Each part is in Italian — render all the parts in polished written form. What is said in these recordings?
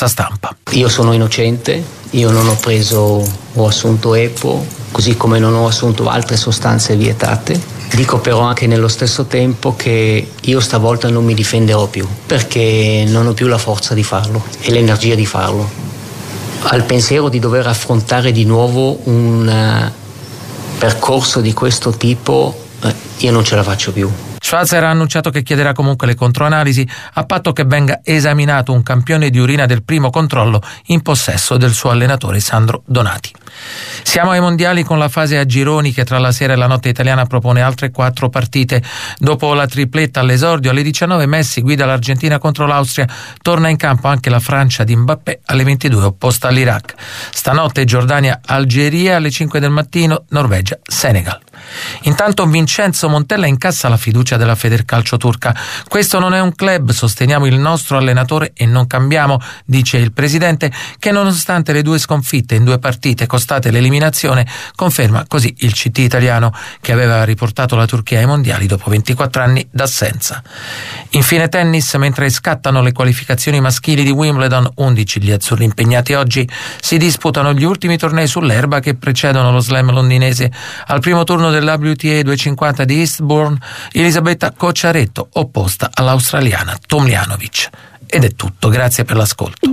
conferenza stampa. Io sono innocente, io non ho preso o assunto EPO, così come non ho assunto altre sostanze vietate. Dico però anche nello stesso tempo che io stavolta non mi difenderò più, perché non ho più la forza di farlo e l'energia di farlo. Al pensiero di dover affrontare di nuovo un percorso di questo tipo, io non ce la faccio più. Schwarzer ha annunciato che chiederà comunque le controanalisi a patto che venga esaminato un campione di urina del primo controllo in possesso del suo allenatore Sandro Donati. Siamo ai mondiali con la fase a gironi che tra la sera e la notte italiana propone altre 4 partite. Dopo la tripletta all'esordio alle 19 Messi guida l'Argentina contro l'Austria, torna in campo anche la Francia di Mbappé alle 22 opposta all'Iraq. Stanotte Giordania-Algeria alle 5 del mattino, Norvegia-Senegal. Intanto Vincenzo Montella incassa la fiducia della Federcalcio turca. Questo non è un club, sosteniamo il nostro allenatore e non cambiamo, dice il presidente, che nonostante le 2 sconfitte in 2 partite costate l'eliminazione, conferma così il CT italiano che aveva riportato la Turchia ai mondiali dopo 24 anni d'assenza. Infine tennis, mentre scattano le qualificazioni maschili di Wimbledon, 11 gli azzurri impegnati oggi, si disputano gli ultimi tornei sull'erba che precedono lo slam londinese. Al primo turno del WTA 250 di Eastbourne, Elisabetta Cocciaretto opposta all'australiana Tomljanovic. Ed è tutto, grazie per l'ascolto.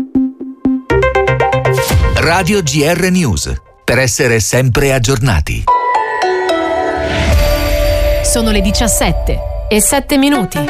Radio GR News, per essere sempre aggiornati. Sono le 17:07.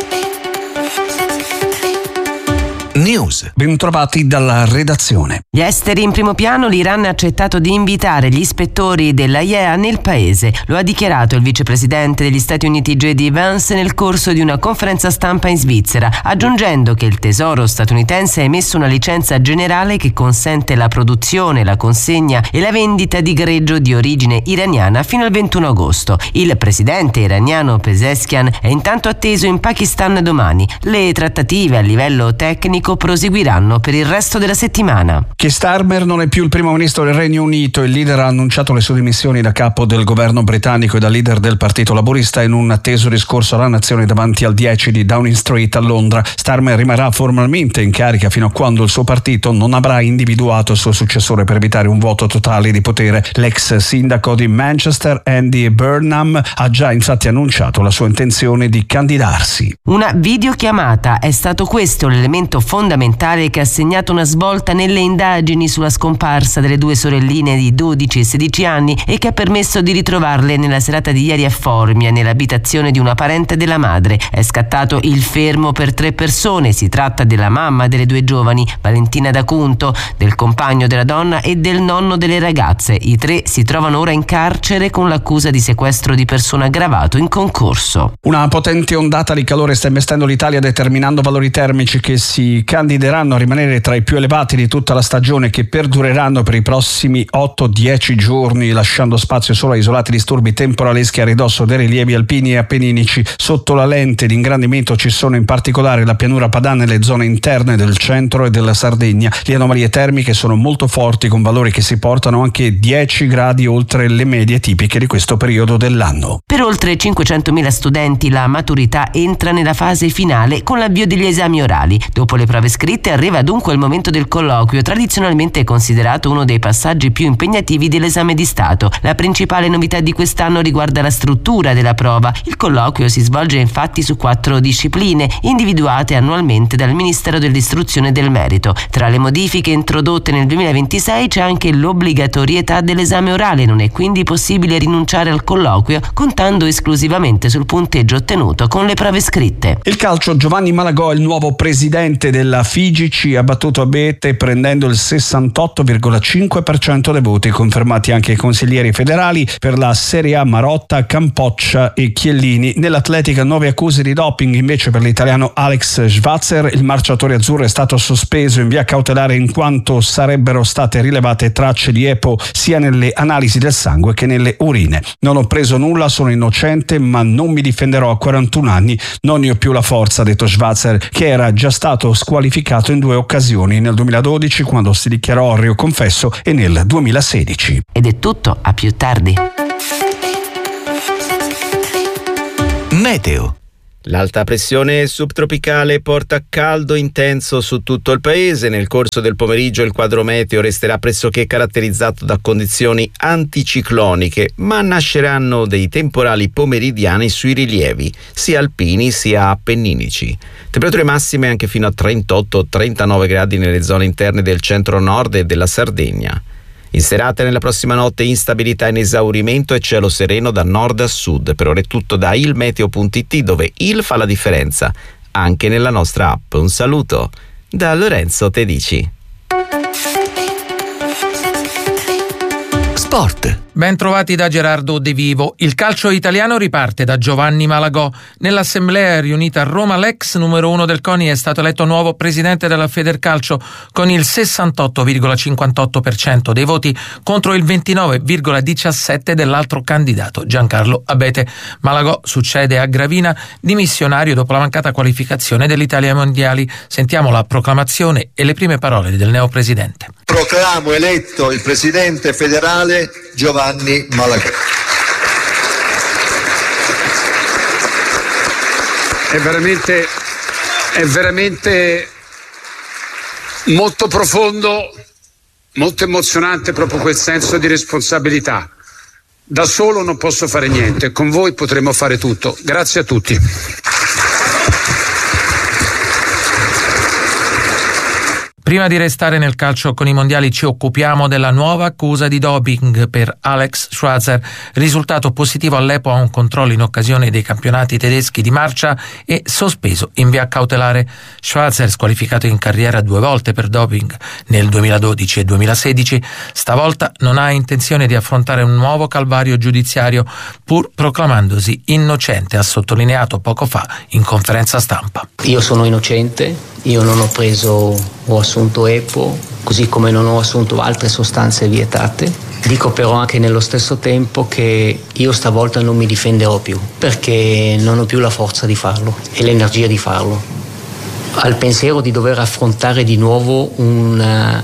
News. Bentrovati dalla redazione. Gli esteri in primo piano, l'Iran ha accettato di invitare gli ispettori dell'AIEA nel paese. Lo ha dichiarato il vicepresidente degli Stati Uniti J.D. Vance nel corso di una conferenza stampa in Svizzera, aggiungendo che il Tesoro statunitense ha emesso una licenza generale che consente la produzione, la consegna e la vendita di greggio di origine iraniana fino al 21 agosto. Il presidente iraniano Pezeshkian è intanto atteso in Pakistan domani. Le trattative a livello tecnico proseguiranno per il resto della settimana. Keir Starmer non è più il primo ministro del Regno Unito. Il leader ha annunciato le sue dimissioni da capo del governo britannico e da leader del Partito Laburista in un atteso discorso alla nazione davanti al 10 di Downing Street a Londra. Starmer rimarrà formalmente in carica fino a quando il suo partito non avrà individuato il suo successore per evitare un vuoto totale di potere. L'ex sindaco di Manchester, Andy Burnham, ha già infatti annunciato la sua intenzione di candidarsi. Una videochiamata è stato questo l'elemento fondamentale che ha segnato una svolta nelle indagini sulla scomparsa delle 2 sorelline di 12 e 16 anni e che ha permesso di ritrovarle nella serata di ieri a Formia, nell'abitazione di una parente della madre. È scattato il fermo per 3 persone. Si tratta della mamma delle 2 giovani, Valentina D'Acunto, del compagno della donna e del nonno delle ragazze. I 3 si trovano ora in carcere con l'accusa di sequestro di persona aggravato in concorso. Una potente ondata di calore sta investendo l'Italia, determinando valori termici che si candideranno a rimanere tra i più elevati di tutta la stagione, che perdureranno per i prossimi 8-10 giorni, lasciando spazio solo a isolati disturbi temporaleschi a ridosso dei rilievi alpini e appenninici. Sotto la lente di ingrandimento ci sono in particolare la pianura padana e le zone interne del centro e della Sardegna. Le anomalie termiche sono molto forti, con valori che si portano anche 10 gradi oltre le medie tipiche di questo periodo dell'anno. Per oltre 500.000 studenti la maturità entra nella fase finale con l'avvio degli esami orali. Dopo le prove scritte arriva dunque il momento del colloquio, tradizionalmente considerato uno dei passaggi più impegnativi dell'esame di Stato. La principale novità di quest'anno riguarda la struttura della prova. Il colloquio si svolge infatti su 4 discipline, individuate annualmente dal Ministero dell'Istruzione e del Merito. Tra le modifiche introdotte nel 2026 c'è anche l'obbligatorietà dell'esame orale. Non è quindi possibile rinunciare al colloquio, contando esclusivamente sul punteggio ottenuto con le prove scritte. Il calcio, Giovanni Malagò, il nuovo presidente della FIGC, ha battuto Abete prendendo il 68,5% dei voti, confermati anche i consiglieri federali. Per la Serie A Marotta, Campoccia e Chiellini. Nell'atletica 9 accuse di doping invece per l'italiano Alex Schwarzer. Il marciatore azzurro è stato sospeso in via cautelare in quanto sarebbero state rilevate tracce di EPO sia nelle analisi del sangue che nelle urine. Non ho preso nulla, sono innocente, ma non mi difenderò a 41 anni, non ne ho più la forza, ha detto Schwarzer, che era già stato squalificato in 2 occasioni, nel 2012 quando si dichiarò orreo confesso e nel 2016. Ed è tutto, a più tardi. Meteo. L'alta pressione subtropicale porta caldo intenso su tutto il paese. Nel corso del pomeriggio il quadro meteo resterà pressoché caratterizzato da condizioni anticicloniche, ma nasceranno dei temporali pomeridiani sui rilievi, sia alpini sia appenninici. Temperature massime anche fino a 38-39 gradi nelle zone interne del centro-nord e della Sardegna. In serata e nella prossima notte instabilità in esaurimento e cielo sereno da nord a sud. Per ora è tutto da ilmeteo.it, dove il fa la differenza anche nella nostra app. Un saluto da Lorenzo Tedici. Sport. Ben trovati da Gerardo De Vivo. Il calcio italiano riparte da Giovanni Malagò. Nell'assemblea riunita a Roma, l'ex numero 1 del CONI è stato eletto nuovo presidente della Federcalcio con il 68,58% dei voti contro il 29,17% dell'altro candidato, Giancarlo Abete. Malagò succede a Gravina, dimissionario dopo la mancata qualificazione dell'Italia ai mondiali. Sentiamo la proclamazione e le prime parole del neopresidente. Proclamo eletto il presidente federale Giovanni Malagò. È veramente molto profondo, molto emozionante proprio quel senso di responsabilità. Da solo non posso fare niente, con voi potremo fare tutto. Grazie a tutti. Prima di restare nel calcio con i mondiali ci occupiamo della nuova accusa di doping per Alex Schwarzer, risultato positivo all'EPO a un controllo in occasione dei campionati tedeschi di marcia e sospeso in via cautelare. Schwarzer, squalificato in carriera 2 volte per doping nel 2012 e 2016, stavolta non ha intenzione di affrontare un nuovo calvario giudiziario, pur proclamandosi innocente, ha sottolineato poco fa in conferenza stampa. Io sono innocente, io non ho preso o assunto EPO, così come non ho assunto altre sostanze vietate. Dico però anche nello stesso tempo che io stavolta non mi difenderò più, perché non ho più la forza di farlo e l'energia di farlo. Al pensiero di dover affrontare di nuovo un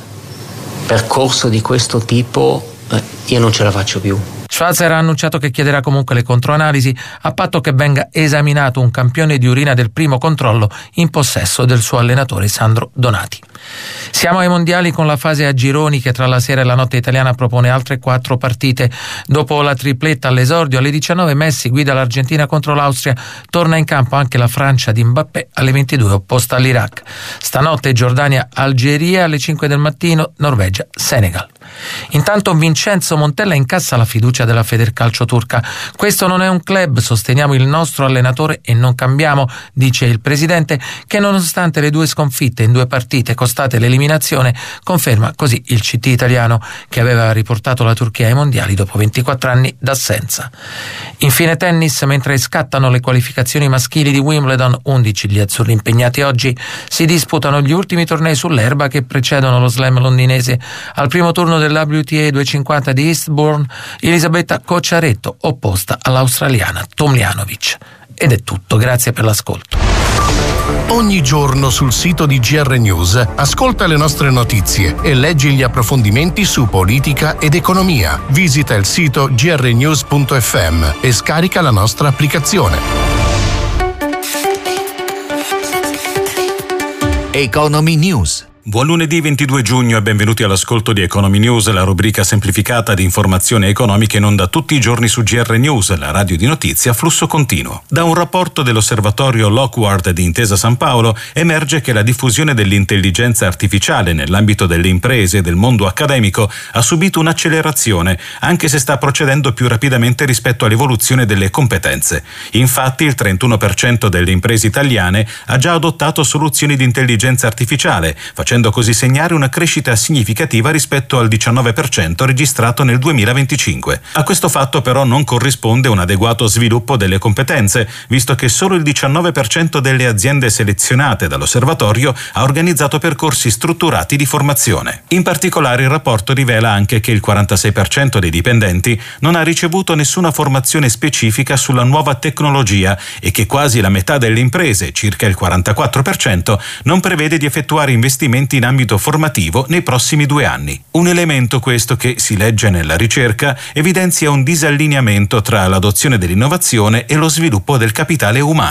percorso di questo tipo, io non ce la faccio più. Schwarzer ha annunciato che chiederà comunque le controanalisi a patto che venga esaminato un campione di urina del primo controllo in possesso del suo allenatore Sandro Donati. Siamo ai mondiali con la fase a gironi che tra la sera e la notte italiana propone altre 4 partite. Dopo la tripletta all'esordio alle 19 Messi guida l'Argentina contro l'Austria, torna in campo anche la Francia di Mbappé alle 22 opposta all'Iraq. Stanotte Giordania-Algeria alle 5 del mattino, Norvegia-Senegal. Intanto Vincenzo Montella incassa la fiducia della Federcalcio turca. Questo non è un club, sosteniamo il nostro allenatore e non cambiamo, dice il presidente, che nonostante le 2 sconfitte in 2 partite costate l'eliminazione, conferma così il CT italiano che aveva riportato la Turchia ai mondiali dopo 24 anni d'assenza. Infine tennis, mentre scattano le qualificazioni maschili di Wimbledon, 11 gli azzurri impegnati oggi, si disputano gli ultimi tornei sull'erba che precedono lo slam londinese. Al primo turno del WTA 250 di Eastbourne, Elisabetta Cocciaretto opposta all'australiana Tomljanovic. Ed è tutto, grazie per l'ascolto. Ogni giorno sul sito di GR News ascolta le nostre notizie e leggi gli approfondimenti su politica ed economia. Visita il sito grnews.fm e scarica la nostra applicazione. Economy News. Buon lunedì 22 giugno e benvenuti all'ascolto di Economy News, la rubrica semplificata di informazioni economiche in onda tutti i giorni su GR News, la radio di notizie a flusso continuo. Da un rapporto dell'osservatorio Lockward di Intesa San Paolo emerge che la diffusione dell'intelligenza artificiale nell'ambito delle imprese e del mondo accademico ha subito un'accelerazione, anche se sta procedendo più rapidamente rispetto all'evoluzione delle competenze. Infatti il 31% delle imprese italiane ha già adottato soluzioni di intelligenza artificiale, facendo così segnare una crescita significativa rispetto al 19% registrato nel 2025. A questo fatto però non corrisponde un adeguato sviluppo delle competenze, visto che solo il 19% delle aziende selezionate dall'osservatorio ha organizzato percorsi strutturati di formazione. In particolare il rapporto rivela anche che il 46% dei dipendenti non ha ricevuto nessuna formazione specifica sulla nuova tecnologia e che quasi la metà delle imprese, circa il 44%, non prevede di effettuare investimenti in ambito formativo nei prossimi 2 anni. Un elemento questo che, si legge nella ricerca, evidenzia un disallineamento tra l'adozione dell'innovazione e lo sviluppo del capitale umano.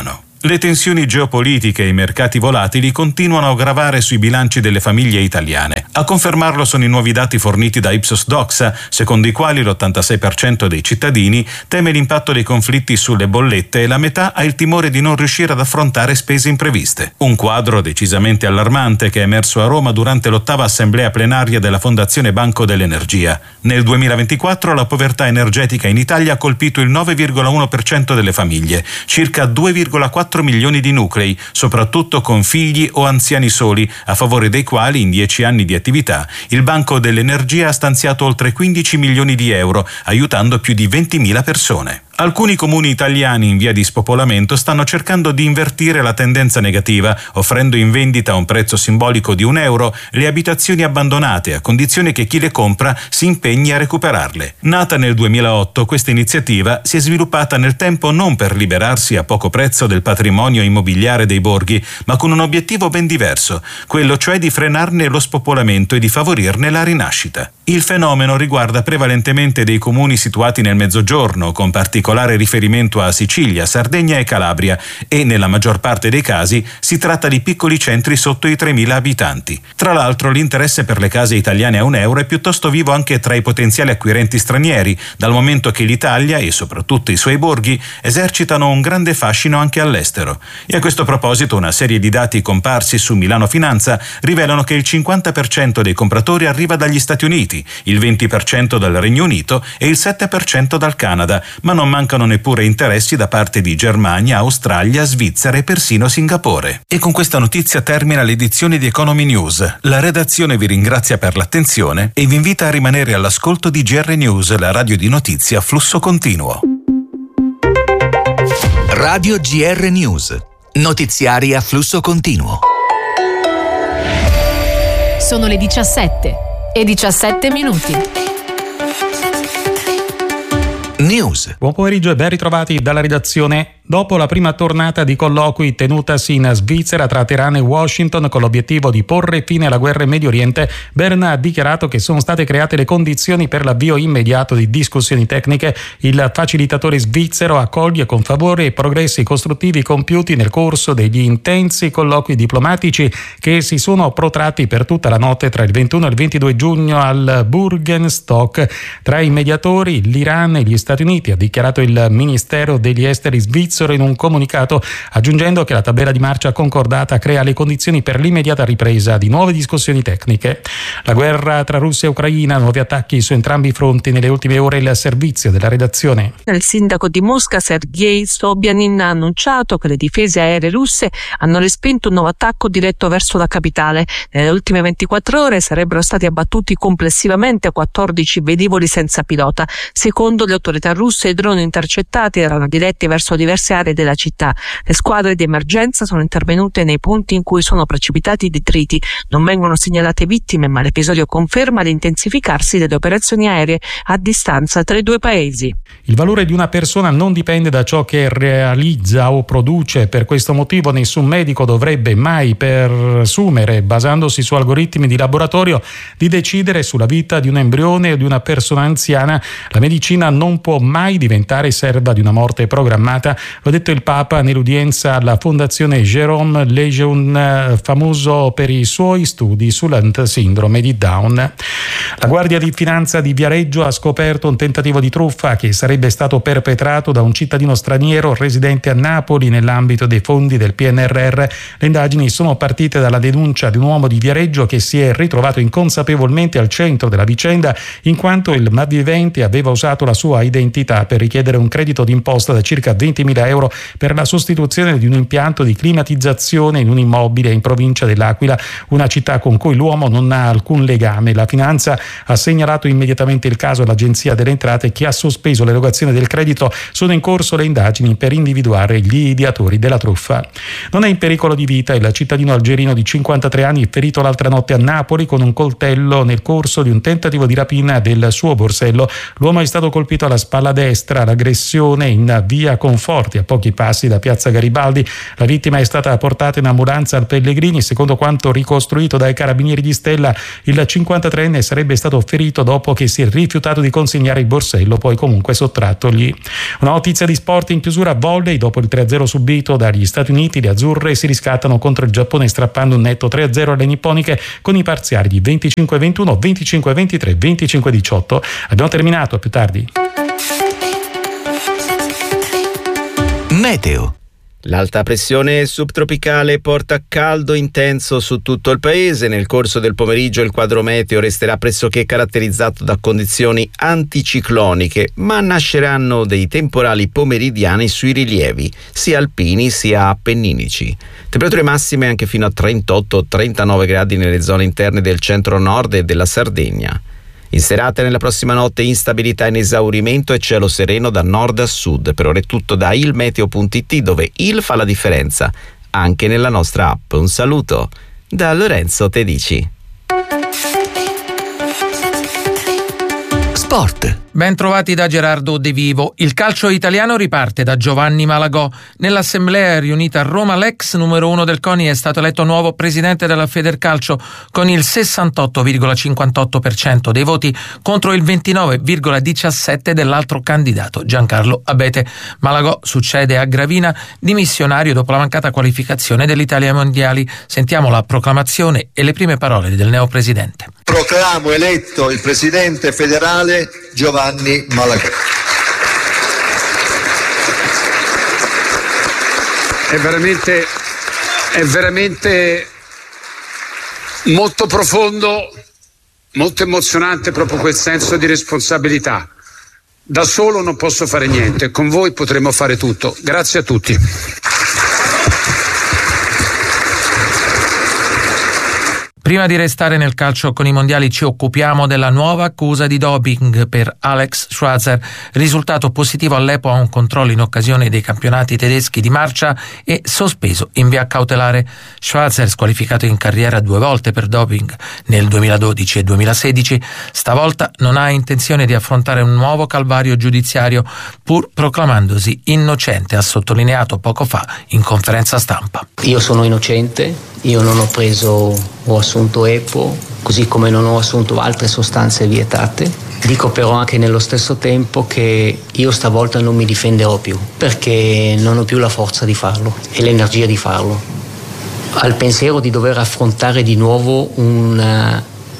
Le tensioni geopolitiche e i mercati volatili continuano a gravare sui bilanci delle famiglie italiane. A confermarlo sono i nuovi dati forniti da Ipsos Doxa, secondo i quali l'86% dei cittadini teme l'impatto dei conflitti sulle bollette e la metà ha il timore di non riuscire ad affrontare spese impreviste. Un quadro decisamente allarmante che è emerso a Roma durante l'8ª assemblea plenaria della Fondazione Banco dell'Energia. Nel 2024 la povertà energetica in Italia ha colpito il 9,1% delle famiglie, circa 2,4 milioni di nuclei, soprattutto con figli o anziani soli, a favore dei quali in 10 anni di attività il Banco dell'Energia ha stanziato oltre 15 milioni di euro, aiutando più di 20.000 persone. Alcuni comuni italiani in via di spopolamento stanno cercando di invertire la tendenza negativa, offrendo in vendita a un prezzo simbolico di €1 le abitazioni abbandonate, a condizione che chi le compra si impegni a recuperarle. Nata nel 2008, questa iniziativa si è sviluppata nel tempo non per liberarsi a poco prezzo del patrimonio immobiliare dei borghi, ma con un obiettivo ben diverso, quello cioè di frenarne lo spopolamento e di favorirne la rinascita. Il fenomeno riguarda prevalentemente dei comuni situati nel Mezzogiorno, con particolare riferimento a Sicilia, Sardegna e Calabria, e nella maggior parte dei casi si tratta di piccoli centri sotto i 3.000 abitanti. Tra l'altro l'interesse per le case italiane a €1 è piuttosto vivo anche tra i potenziali acquirenti stranieri, dal momento che l'Italia e soprattutto i suoi borghi esercitano un grande fascino anche all'estero. E a questo proposito una serie di dati comparsi su Milano Finanza rivelano che il 50% dei compratori arriva dagli Stati Uniti, il 20% dal Regno Unito e il 7% dal Canada, ma non mancano neppure interessi da parte di Germania, Australia, Svizzera e persino Singapore. E con questa notizia termina l'edizione di Economy News. La redazione vi ringrazia per l'attenzione e vi invita a rimanere all'ascolto di GR News, la radio di notizie a flusso continuo. Radio GR News. Notiziari a flusso continuo. Sono le 17:17 minuti. News. Buon pomeriggio e ben ritrovati dalla redazione. Dopo la prima tornata di colloqui tenutasi in Svizzera tra Teheran e Washington con l'obiettivo di porre fine alla guerra in Medio Oriente, Bern ha dichiarato che sono state create le condizioni per l'avvio immediato di discussioni tecniche. Il facilitatore svizzero accoglie con favore i progressi costruttivi compiuti nel corso degli intensi colloqui diplomatici che si sono protratti per tutta la notte tra il 21 e il 22 giugno al Burgenstock. Tra i mediatori l'Iran e gli Stati Uniti, ha dichiarato il Ministero degli Esteri svizzero in un comunicato, aggiungendo che la tabella di marcia concordata crea le condizioni per l'immediata ripresa di nuove discussioni tecniche. La guerra tra Russia e Ucraina, nuovi attacchi su entrambi i fronti nelle ultime ore. Il servizio della redazione. Il sindaco di Mosca, Sergei Sobyanin, ha annunciato che le difese aeree russe hanno respinto un nuovo attacco diretto verso la capitale. Nelle ultime 24 ore sarebbero stati abbattuti complessivamente 14 velivoli senza pilota. Secondo le autorità russe, i droni intercettati erano diretti verso diverse aree della città. Le squadre di emergenza sono intervenute nei punti in cui sono precipitati i detriti. Non vengono segnalate vittime, ma l'episodio conferma l'intensificarsi delle operazioni aeree a distanza tra i due paesi. Il valore di una persona non dipende da ciò che realizza o produce. Per questo motivo nessun medico dovrebbe mai presumere, basandosi su algoritmi di laboratorio, di decidere sulla vita di un embrione o di una persona anziana. La medicina non può mai diventare serva di una morte programmata. Lo ha detto il Papa nell'udienza alla Fondazione Jérôme Lejeune, famoso per i suoi studi sull'sindrome di Down. La Guardia di Finanza di Viareggio ha scoperto un tentativo di truffa che sarebbe stato perpetrato da un cittadino straniero residente a Napoli nell'ambito dei fondi del PNRR. Le indagini sono partite dalla denuncia di un uomo di Viareggio che si è ritrovato inconsapevolmente al centro della vicenda, in quanto il malvivente aveva usato la sua identità per richiedere un credito d'imposta da circa 20.000 euro per la sostituzione di un impianto di climatizzazione in un immobile in provincia dell'Aquila, una città con cui l'uomo non ha alcun legame. La Finanza ha segnalato immediatamente il caso all'Agenzia delle Entrate, che ha sospeso l'erogazione del credito. Sono in corso le indagini per individuare gli ideatori della truffa. Non è in pericolo di vita il cittadino algerino di 53 anni ferito l'altra notte a Napoli con un coltello nel corso di un tentativo di rapina del suo borsello. L'uomo è stato colpito alla spalla destra, l'aggressione in via Conforti a pochi passi da piazza Garibaldi. La vittima è stata portata in ambulanza al Pellegrini. Secondo quanto ricostruito dai carabinieri di Stella, il 53enne sarebbe stato ferito dopo che si è rifiutato di consegnare il borsello, poi comunque sottrattogli. Una notizia di sport in chiusura: volley. Dopo il 3-0 subito dagli Stati Uniti, le azzurre si riscattano contro il Giappone strappando un netto 3-0 alle nipponiche con i parziali di 25-21, 25-23, 25-18. Abbiamo terminato, a più tardi. Meteo. L'alta pressione subtropicale porta caldo intenso su tutto il paese. Nel corso del pomeriggio il quadro meteo resterà pressoché caratterizzato da condizioni anticicloniche, ma nasceranno dei temporali pomeridiani sui rilievi, sia alpini sia appenninici. Temperature massime anche fino a 38-39 gradi nelle zone interne del centro-nord e della Sardegna. In serata e nella prossima notte instabilità in esaurimento e cielo sereno da nord a sud. Per ora è tutto da ilmeteo.it, dove il fa la differenza anche nella nostra app. Un saluto da Lorenzo Tedici. Sport. Ben trovati da Gerardo De Vivo. Il calcio italiano riparte da Giovanni Malagò. Nell'assemblea riunita a Roma, l'ex numero 1 del CONI è stato eletto nuovo presidente della Federcalcio con il 68,58% dei voti contro il 29,17% dell'altro candidato, Giancarlo Abete. Malagò succede a Gravina, dimissionario dopo la mancata qualificazione dell'Italia ai mondiali. Sentiamo la proclamazione e le prime parole del neopresidente. Proclamo eletto il presidente federale Giovanni Malagò. È veramente molto profondo, molto emozionante proprio quel senso di responsabilità. Da solo non posso fare niente, con voi potremo fare tutto. Grazie a tutti. Prima di restare nel calcio con i mondiali ci occupiamo della nuova accusa di doping per Alex Schwarzer, risultato positivo all'EPO a un controllo in occasione dei campionati tedeschi di marcia e sospeso in via cautelare. Schwarzer, squalificato in carriera 2 volte per doping nel 2012 e 2016, stavolta non ha intenzione di affrontare un nuovo calvario giudiziario, pur proclamandosi innocente, ha sottolineato poco fa in conferenza stampa. Io sono innocente, io non ho preso o assunto EPO, così come non ho assunto altre sostanze vietate. Dico però anche nello stesso tempo che io stavolta non mi difenderò più, perché non ho più la forza di farlo e l'energia di farlo. Al pensiero di dover affrontare di nuovo un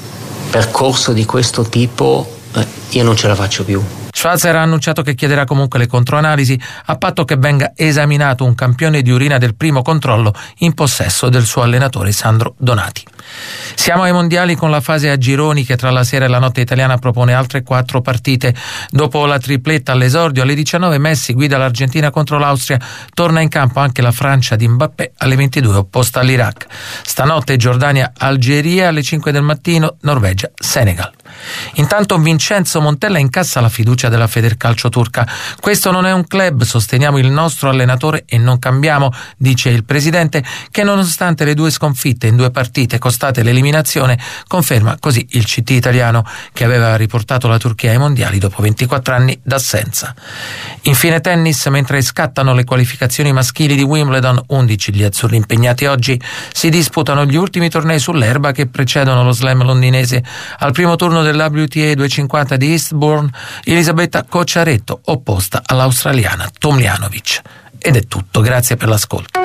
percorso di questo tipo, io non ce la faccio più. Schwarzer ha annunciato che chiederà comunque le controanalisi a patto che venga esaminato un campione di urina del primo controllo in possesso del suo allenatore Sandro Donati. Siamo ai mondiali con la fase a gironi che tra la sera e la notte italiana propone altre 4 partite. Dopo la tripletta all'esordio alle 19 Messi guida l'Argentina contro l'Austria, torna in campo anche la Francia di Mbappé alle 22 opposta all'Iraq. Stanotte Giordania-Algeria alle 5 del mattino, Norvegia-Senegal. Intanto Vincenzo Montella incassa la fiducia della Federcalcio turca. Questo non è un club, sosteniamo il nostro allenatore e non cambiamo, dice il presidente, che nonostante le 2 sconfitte in 2 partite costate l'eliminazione, conferma così il CT italiano che aveva riportato la Turchia ai mondiali dopo 24 anni d'assenza. Infine tennis, mentre scattano le qualificazioni maschili di Wimbledon, 11 gli azzurri impegnati oggi, si disputano gli ultimi tornei sull'erba che precedono lo slam londinese. Al primo turno del WTA 250 di Eastbourne, Elisabetta Cocciaretto opposta all'australiana Tomljanovic. Ed è tutto, grazie per l'ascolto.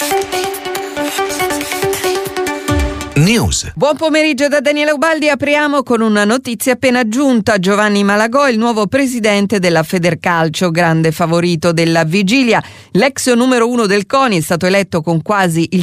News. Buon pomeriggio da Daniele Ubaldi. Apriamo con una notizia appena giunta. Giovanni Malagò, il nuovo presidente della Federcalcio, grande favorito della vigilia. L'ex numero 1 del CONI è stato eletto con quasi il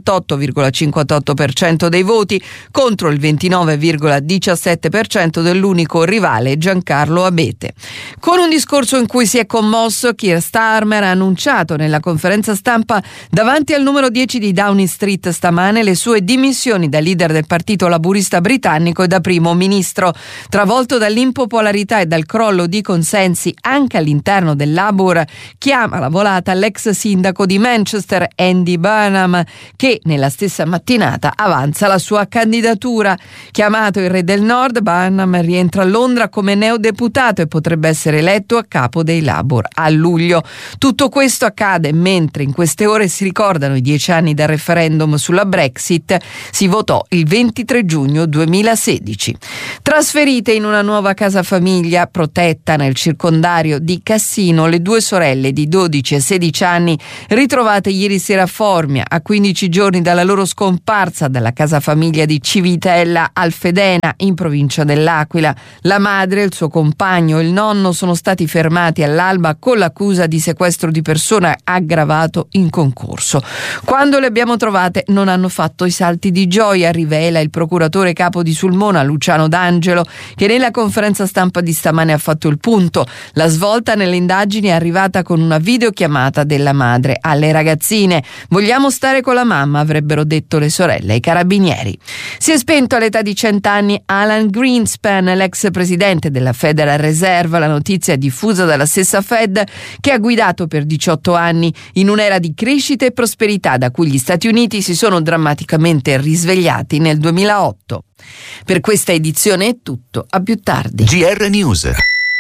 68,58% dei voti contro il 29,17% dell'unico rivale Giancarlo Abete. Con un discorso in cui si è commosso, Keir Starmer ha annunciato nella conferenza stampa davanti al numero 10 di Downing Street stamane le sue dimissioni dimissioni da leader del Partito Laburista britannico e da primo ministro. Travolto dall'impopolarità e dal crollo di consensi anche all'interno del Labour, chiama la volata l'ex sindaco di Manchester Andy Burnham, che nella stessa mattinata avanza la sua candidatura. Chiamato il re del Nord, Burnham rientra a Londra come neodeputato e potrebbe essere eletto a capo dei Labour a luglio. Tutto questo accade mentre in queste ore si ricordano i 10 anni dal referendum sulla Brexit. Si votò il 23 giugno 2016. Trasferite in una nuova casa famiglia protetta nel circondario di Cassino, le due sorelle di 12 e 16 anni ritrovate ieri sera a Formia, a 15 giorni dalla loro scomparsa dalla casa famiglia di Civitella Alfedena in provincia dell'Aquila. La madre, il suo compagno e il nonno sono stati fermati all'alba con l'accusa di sequestro di persona aggravato in concorso. Quando le abbiamo trovate non hanno fatto i salti di gioia, rivela il procuratore capo di Sulmona Luciano D'Angelo, che nella conferenza stampa di stamane ha fatto il punto. La svolta nelle indagini è arrivata con una videochiamata della madre alle ragazzine. Vogliamo stare con la mamma, avrebbero detto le sorelle ai carabinieri. Si è spento all'età di 100 anni Alan Greenspan, l'ex presidente della Federal Reserve. La notizia è diffusa dalla stessa Fed, che ha guidato per 18 anni in un'era di crescita e prosperità da cui gli Stati Uniti si sono drammaticamente risvegliati nel 2008. Per questa edizione è tutto, a più tardi. GR News.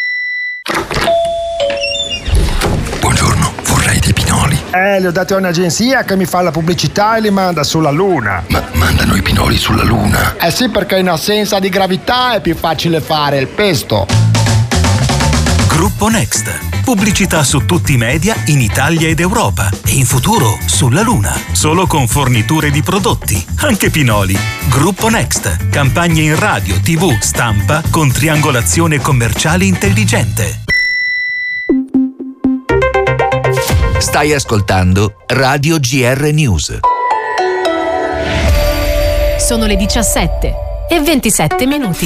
Buongiorno, vorrei dei pinoli. Li ho dati a un'agenzia che mi fa la pubblicità e li manda sulla Luna. Ma mandano i pinoli sulla Luna? Eh sì, perché in assenza di gravità è più facile fare il pesto. Gruppo Next. Pubblicità su tutti i media in Italia ed Europa e in futuro sulla Luna. Solo con forniture di prodotti, anche pinoli. Gruppo Next. Campagne in radio, TV, stampa con triangolazione commerciale intelligente. Stai ascoltando Radio GR News. Sono le 17:27.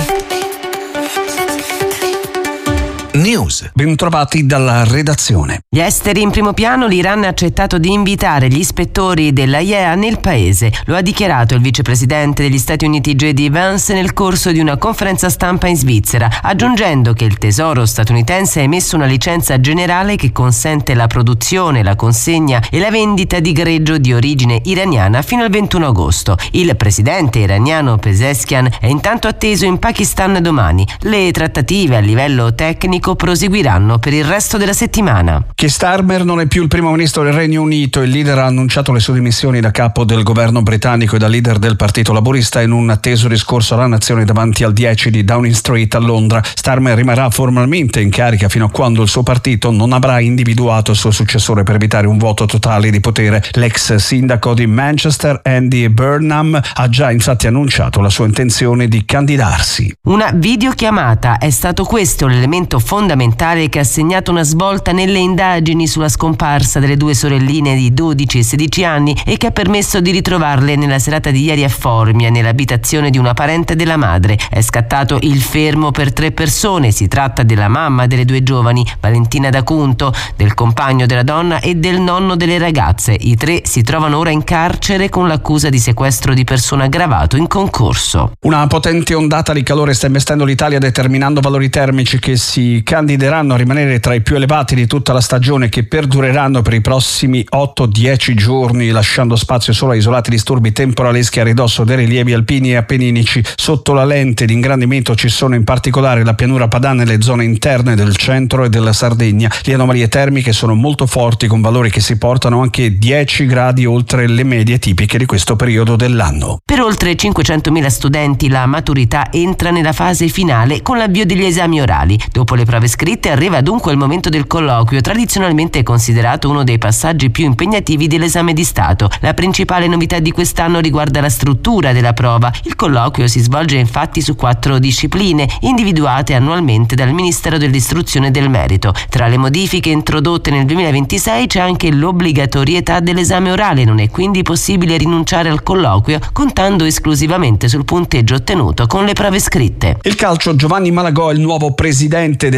News. Bentrovati dalla redazione. Gli esteri in primo piano, l'Iran ha accettato di invitare gli ispettori dell'AIEA nel paese. Lo ha dichiarato il vicepresidente degli Stati Uniti J.D. Vance nel corso di una conferenza stampa in Svizzera, aggiungendo che il Tesoro statunitense ha emesso una licenza generale che consente la produzione, la consegna e la vendita di greggio di origine iraniana fino al 21 agosto. Il presidente iraniano Pezeshkian è intanto atteso in Pakistan domani. Le trattative a livello tecnico proseguiranno per il resto della settimana. Keir Starmer non è più il primo ministro del Regno Unito. Il leader ha annunciato le sue dimissioni da capo del governo britannico e da leader del Partito Laburista in un atteso discorso alla nazione davanti al 10 di Downing Street a Londra. Starmer rimarrà formalmente in carica fino a quando il suo partito non avrà individuato il suo successore per evitare un vuoto totale di potere. L'ex sindaco di Manchester Andy Burnham ha già infatti annunciato la sua intenzione di candidarsi. Una videochiamata è stato questo l'elemento fondamentale che ha segnato una svolta nelle indagini sulla scomparsa delle due sorelline di 12 e 16 anni e che ha permesso di ritrovarle nella serata di ieri a Formia, nell'abitazione di una parente della madre. È scattato il fermo per 3 persone. Si tratta della mamma delle due giovani, Valentina D'Acunto, del compagno della donna e del nonno delle ragazze. I 3 si trovano ora in carcere con l'accusa di sequestro di persona aggravato in concorso. Una potente ondata di calore sta investendo l'Italia, determinando valori termici che si candideranno a rimanere tra i più elevati di tutta la stagione, che perdureranno per i prossimi 8-10 giorni, lasciando spazio solo a isolati disturbi temporaleschi a ridosso dei rilievi alpini e appenninici. Sotto la lente di ingrandimento ci sono in particolare la pianura padana e le zone interne del centro e della Sardegna. Le anomalie termiche sono molto forti, con valori che si portano anche 10 gradi oltre le medie tipiche di questo periodo dell'anno. Per oltre 500.000 studenti la maturità entra nella fase finale con l'avvio degli esami orali. Dopo le prove scritte arriva dunque il momento del colloquio, tradizionalmente considerato uno dei passaggi più impegnativi dell'esame di Stato. La principale novità di quest'anno riguarda la struttura della prova. Il colloquio si svolge infatti su 4 discipline, individuate annualmente dal Ministero dell'Istruzione e del Merito. Tra le modifiche introdotte nel 2026 c'è anche l'obbligatorietà dell'esame orale. Non è quindi possibile rinunciare al colloquio, contando esclusivamente sul punteggio ottenuto con le prove scritte. Il calcio. Giovanni Malagò è il nuovo presidente del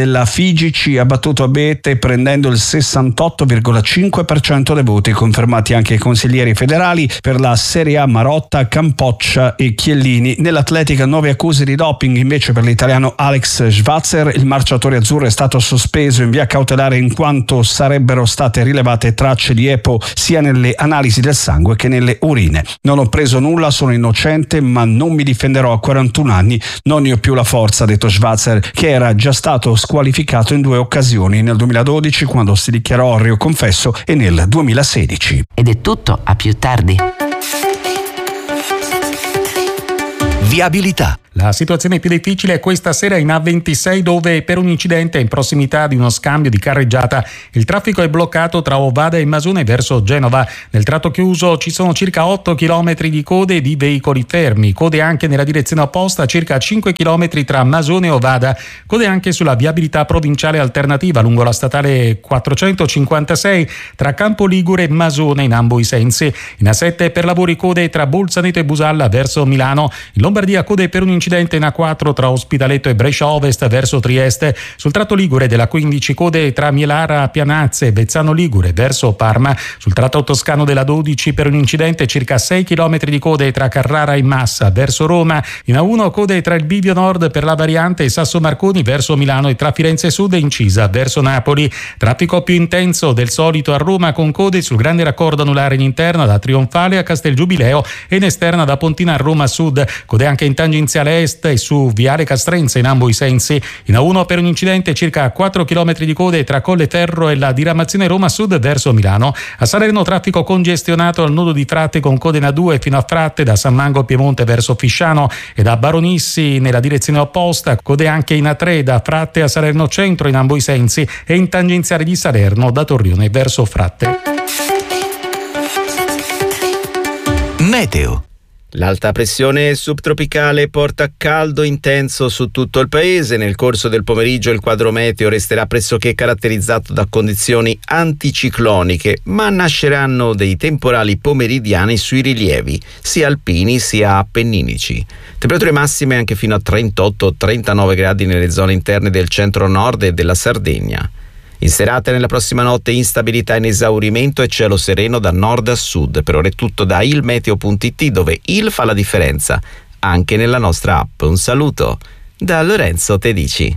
della FIGC ha battuto Abete prendendo il 68,5% dei voti, confermati anche i consiglieri federali. Per la Serie A Marotta, Campoccia e Chiellini. Nell'atletica 9 accuse di doping invece per l'italiano Alex Schwarzer. Il marciatore azzurro è stato sospeso in via cautelare in quanto sarebbero state rilevate tracce di EPO sia nelle analisi del sangue che nelle urine. Non ho preso nulla, sono innocente, ma non mi difenderò a 41 anni, non ne ho più la forza, ha detto Schwarzer, che era già stato squalificato in 2 occasioni, nel 2012 quando si dichiarò reo confesso e nel 2016. Ed è tutto, a più tardi. Viabilità. La situazione più difficile è questa sera in A26, dove per un incidente in prossimità di uno scambio di carreggiata il traffico è bloccato tra Ovada e Masone verso Genova. Nel tratto chiuso ci sono circa 8 km di code di veicoli fermi, code anche nella direzione opposta, circa 5 km tra Masone e Ovada, code anche sulla viabilità provinciale alternativa lungo la statale 456 tra Campoligure e Masone in ambo i sensi. In A7 per lavori code tra Bolzaneto e Busalla verso Milano. In Lombardia code per un incidente in A4 tra Ospitaletto e Brescia Ovest verso Trieste. Sul tratto ligure della 15 code tra Mielara, Pianazze e Vezzano Ligure verso Parma. Sul tratto toscano della 12 per un incidente circa 6 km di code tra Carrara e Massa verso Roma. In A1 code tra il Bivio Nord per la variante e Sasso Marconi verso Milano e tra Firenze Sud e Incisa verso Napoli. Traffico più intenso del solito a Roma con code sul grande raccordo anulare in interna da Trionfale a Castel Giubileo e in esterna da Pontina a Roma Sud. Code anche in tangenziale est e su Viale Castrense in ambo i sensi. In A1 per un incidente circa 4 km di code tra Colleferro e la diramazione Roma Sud verso Milano. A Salerno traffico congestionato al nodo di Fratte con code in A2 fino a Fratte da San Mango Piemonte verso Fisciano e da Baronissi nella direzione opposta, code anche in A3 da Fratte a Salerno Centro in ambo i sensi e in tangenziale di Salerno da Torrione verso Fratte. Meteo. L'alta pressione subtropicale porta caldo intenso su tutto il paese. Nel corso del pomeriggio il quadro meteo resterà pressoché caratterizzato da condizioni anticicloniche, ma nasceranno dei temporali pomeridiani sui rilievi, sia alpini sia appenninici. Temperature massime anche fino a 38-39 gradi nelle zone interne del centro-nord e della Sardegna. In serata e nella prossima notte instabilità in esaurimento e cielo sereno da nord a sud. Per ora è tutto da ilmeteo.it, dove il fa la differenza anche nella nostra app. Un saluto da Lorenzo Tedici.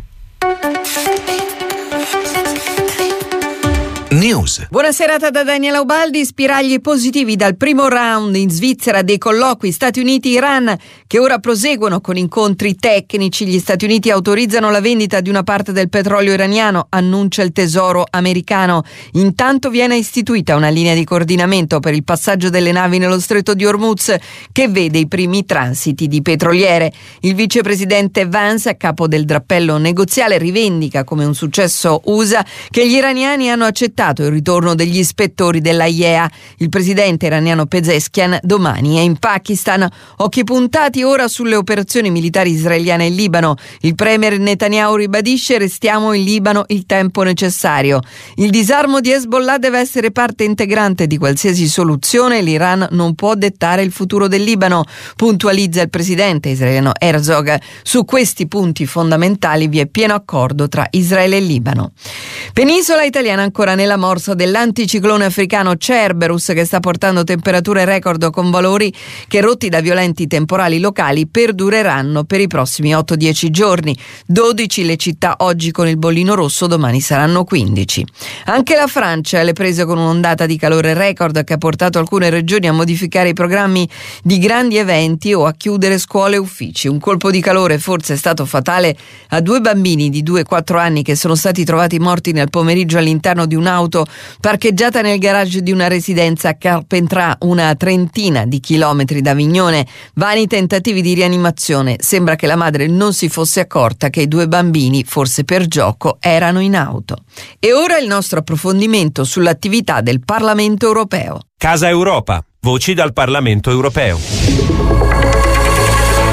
News. Buona serata da Daniela Ubaldi. Spiragli positivi dal primo round in Svizzera dei colloqui Stati Uniti-Iran, che ora proseguono con incontri tecnici. Gli Stati Uniti autorizzano la vendita di una parte del petrolio iraniano, annuncia il Tesoro americano. Intanto viene istituita una linea di coordinamento per il passaggio delle navi nello stretto di Hormuz, che vede i primi transiti di petroliere. Il vicepresidente Vance, a capo del drappello negoziale, rivendica come un successo USA che gli iraniani hanno accettato il ritorno degli ispettori dell'AIEA. Il presidente iraniano Pezeshkian domani è in Pakistan. Occhi puntati ora sulle operazioni militari israeliane in Libano. Il premier Netanyahu ribadisce: restiamo in Libano il tempo necessario. Il disarmo di Hezbollah deve essere parte integrante di qualsiasi soluzione. L'Iran non può dettare il futuro del Libano, puntualizza il presidente israeliano Herzog. Su questi punti fondamentali vi è pieno accordo tra Israele e Libano. Penisola italiana ancora nella morsa dell'anticiclone africano Cerberus, che sta portando temperature record con valori che, rotti da violenti temporali locali, perdureranno per i prossimi 8-10 giorni. 12 le città oggi con il bollino rosso, domani saranno 15. Anche la Francia è alle prese con un'ondata di calore record che ha portato alcune regioni a modificare i programmi di grandi eventi o a chiudere scuole e uffici. Un colpo di calore forse è stato fatale a 2 bambini di 2-4 anni che sono stati trovati morti nel pomeriggio all'interno di un'auto parcheggiata nel garage di una residenza a Carpentras, una trentina di chilometri da Avignone. Vani tentativi di rianimazione. Sembra che la madre non si fosse accorta che i 2 bambini, forse per gioco, erano in auto. E ora il nostro approfondimento sull'attività del Parlamento europeo. Casa Europa. Voci dal Parlamento europeo.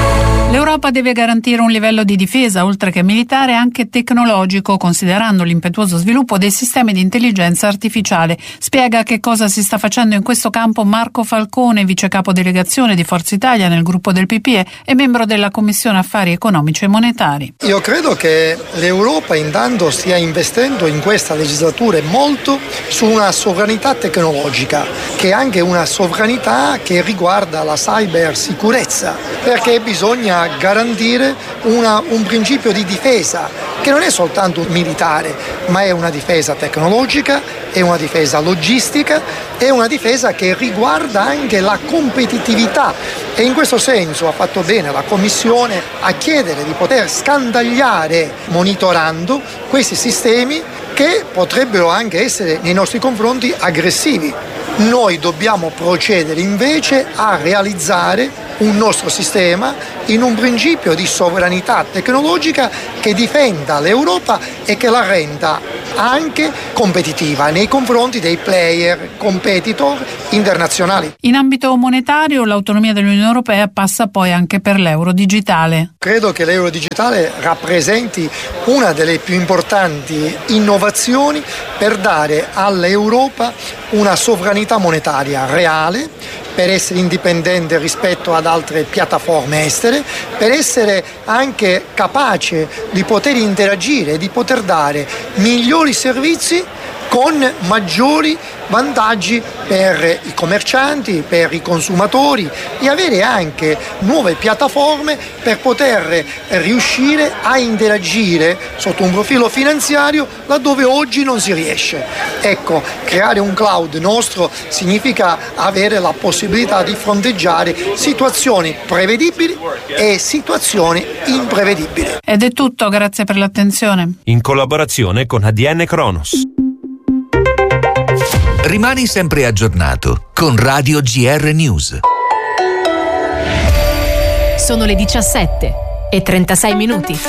L'Europa deve garantire un livello di difesa, oltre che militare, anche tecnologico, considerando l'impetuoso sviluppo dei sistemi di intelligenza artificiale. Spiega che cosa si sta facendo in questo campo Marco Falcone, vice capo delegazione di Forza Italia nel gruppo del PPE e membro della Commissione Affari Economici e Monetari. Io credo che l'Europa intanto stia investendo in questa legislatura molto su una sovranità tecnologica, che è anche una sovranità che riguarda la cybersicurezza, perché bisogna garantire un principio di difesa che non è soltanto militare, ma è una difesa tecnologica, è una difesa logistica, è una difesa che riguarda anche la competitività, e in questo senso ha fatto bene la Commissione a chiedere di poter scandagliare, monitorando questi sistemi che potrebbero anche essere nei nostri confronti aggressivi. Noi dobbiamo procedere invece a realizzare un nostro sistema in un principio di sovranità tecnologica che difenda l'Europa e che la renda anche competitiva nei confronti dei player, competitor internazionali. In ambito monetario, l'autonomia dell'Unione Europea passa poi anche per l'euro digitale. Credo che l'euro digitale rappresenti una delle più importanti innovazioni per dare all'Europa una sovranità monetaria reale, per essere indipendente rispetto ad altre piattaforme estere, per essere anche capace di poter interagire, di poter dare migliori servizi con maggiori vantaggi per i commercianti, per i consumatori, e avere anche nuove piattaforme per poter riuscire a interagire sotto un profilo finanziario laddove oggi non si riesce. Ecco, creare un cloud nostro significa avere la possibilità di fronteggiare situazioni prevedibili e situazioni imprevedibili. Ed è tutto, grazie per l'attenzione. In collaborazione con ADN Kronos. Rimani sempre aggiornato con Radio GR News. Sono le 17:36.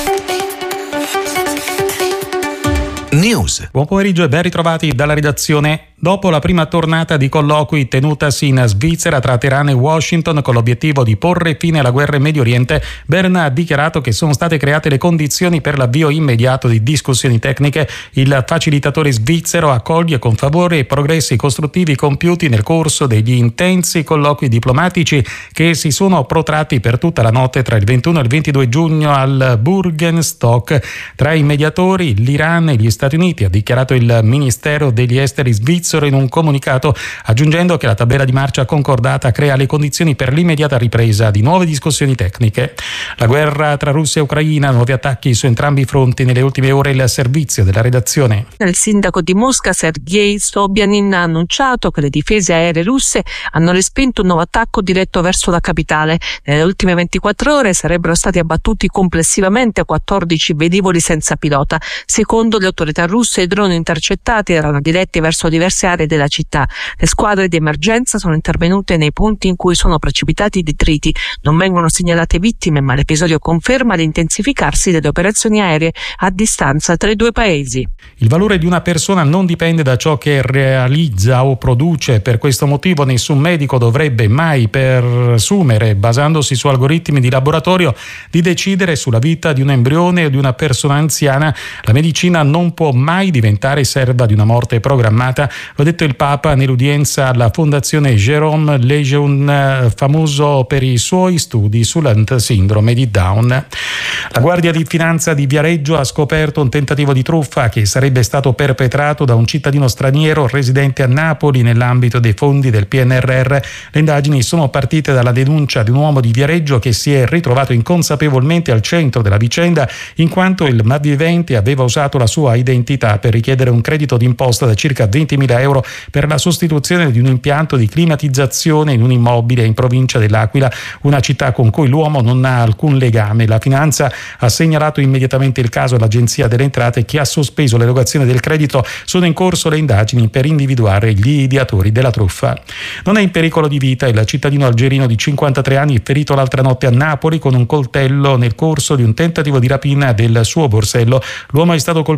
News. Buon pomeriggio e ben ritrovati dalla redazione. Dopo la prima tornata di colloqui tenutasi in Svizzera tra Teheran e Washington con l'obiettivo di porre fine alla guerra in Medio Oriente, Bern ha dichiarato che sono state create le condizioni per l'avvio immediato di discussioni tecniche. Il facilitatore svizzero accoglie con favore i progressi costruttivi compiuti nel corso degli intensi colloqui diplomatici che si sono protratti per tutta la notte tra il 21 e il 22 giugno al Burgenstock. Tra i mediatori l'Iran e gli Stati Uniti, ha dichiarato il Ministero degli Esteri svizzero in un comunicato, aggiungendo che la tabella di marcia concordata crea le condizioni per l'immediata ripresa di nuove discussioni tecniche. La guerra tra Russia e Ucraina, nuovi attacchi su entrambi i fronti nelle ultime ore. Il servizio della redazione. Il sindaco di Mosca Sergei Sobyanin ha annunciato che le difese aeree russe hanno respinto un nuovo attacco diretto verso la capitale. Nelle ultime 24 ore sarebbero stati abbattuti complessivamente 14 velivoli senza pilota. Secondo le autorità russe, i droni intercettati erano diretti verso diverse aree della città. Le squadre di emergenza sono intervenute nei punti in cui sono precipitati i detriti. Non vengono segnalate vittime, ma l'episodio conferma l'intensificarsi delle operazioni aeree a distanza tra i due paesi. Il valore di una persona non dipende da ciò che realizza o produce. Per questo motivo nessun medico dovrebbe mai presumere, basandosi su algoritmi di laboratorio, di decidere sulla vita di un embrione o di una persona anziana. La medicina non può mai diventare serva di una morte programmata. Lo ha detto il Papa nell'udienza alla Fondazione Jérôme Lejeune, famoso per i suoi studi sull'sindrome di Down. La Guardia di Finanza di Viareggio ha scoperto un tentativo di truffa che sarebbe stato perpetrato da un cittadino straniero residente a Napoli nell'ambito dei fondi del PNRR. Le indagini sono partite dalla denuncia di un uomo di Viareggio che si è ritrovato inconsapevolmente al centro della vicenda, in quanto il malvivente aveva usato la sua identità per richiedere un credito d'imposta da circa 20.000 euro per la sostituzione di un impianto di climatizzazione in un immobile in provincia dell'Aquila, una città con cui l'uomo non ha alcun legame. La Finanza ha segnalato immediatamente il caso all'Agenzia delle Entrate, che ha sospeso l'erogazione del credito. Sono in corso le indagini per individuare gli ideatori della truffa. Non è in pericolo di vita il cittadino algerino di 53 anni ferito l'altra notte a Napoli con un coltello nel corso di un tentativo di rapina del suo borsello. L'uomo è stato colpito alla spalla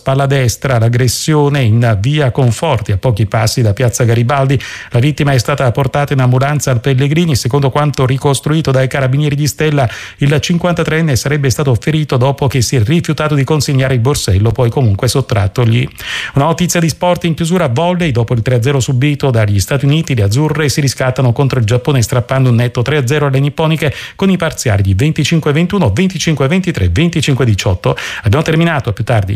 spalla destra, l'aggressione in via Conforti a pochi passi da piazza Garibaldi. La vittima è stata portata in ambulanza al Pellegrini. Secondo quanto ricostruito dai carabinieri di Stella, il 53enne sarebbe stato ferito dopo che si è rifiutato di consegnare il borsello, poi comunque sottrattogli. Una notizia di sport in chiusura: volley. Dopo il 3-0 subito dagli Stati Uniti, le azzurre si riscattano contro il Giappone strappando un netto 3-0 alle nipponiche con i parziali di 25-21, 25-23, 25-18. Abbiamo terminato, a più tardi.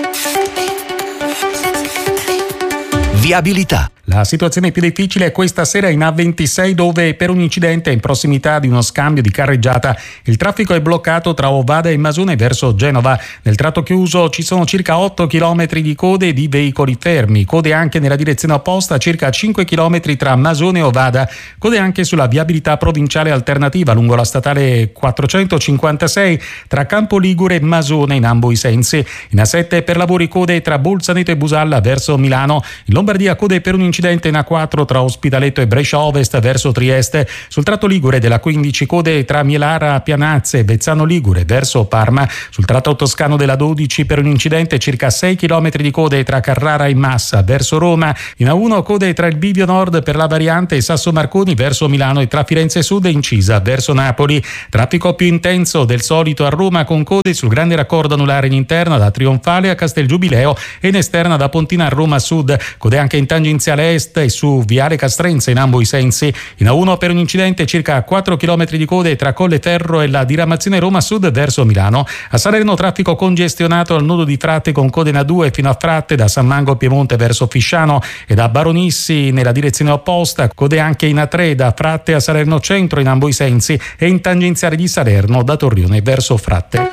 Viabilità. La situazione più difficile è questa sera in A26, dove per un incidente in prossimità di uno scambio di carreggiata il traffico è bloccato tra Ovada e Masone verso Genova. Nel tratto chiuso ci sono circa 8 km di code di veicoli fermi, code anche nella direzione opposta, circa 5 km tra Masone e Ovada, code anche sulla viabilità provinciale alternativa lungo la statale 456 tra Campo Ligure e Masone in ambo i sensi. In A7 per lavori code tra Bolzaneto e Busalla verso Milano. In Lombardia code per un incidente in A4 tra Ospitaletto e Brescia Ovest verso Trieste. Sul tratto ligure della 15 code tra Mielara, Pianazze e Vezzano Ligure verso Parma. Sul tratto toscano della 12 per un incidente circa 6 km di code tra Carrara e Massa verso Roma. In A1 code tra il Bivio Nord per la variante Sasso Marconi verso Milano e tra Firenze Sud e Incisa verso Napoli. Traffico più intenso del solito a Roma con code sul grande raccordo anulare in interna da Trionfale a Castel Giubileo e in esterna da Pontina a Roma Sud. Code anche in tangenziale est e su Viale Castrense in ambo i sensi. In A1 per un incidente circa 4 km di code tra Colleferro e la diramazione Roma Sud verso Milano. A Salerno traffico congestionato al nodo di Fratte con code in A2 fino a Fratte da San Mango Piemonte verso Fisciano e da Baronissi nella direzione opposta, code anche in A3 da Fratte a Salerno Centro in ambo i sensi e in tangenziale di Salerno da Torrione verso Fratte.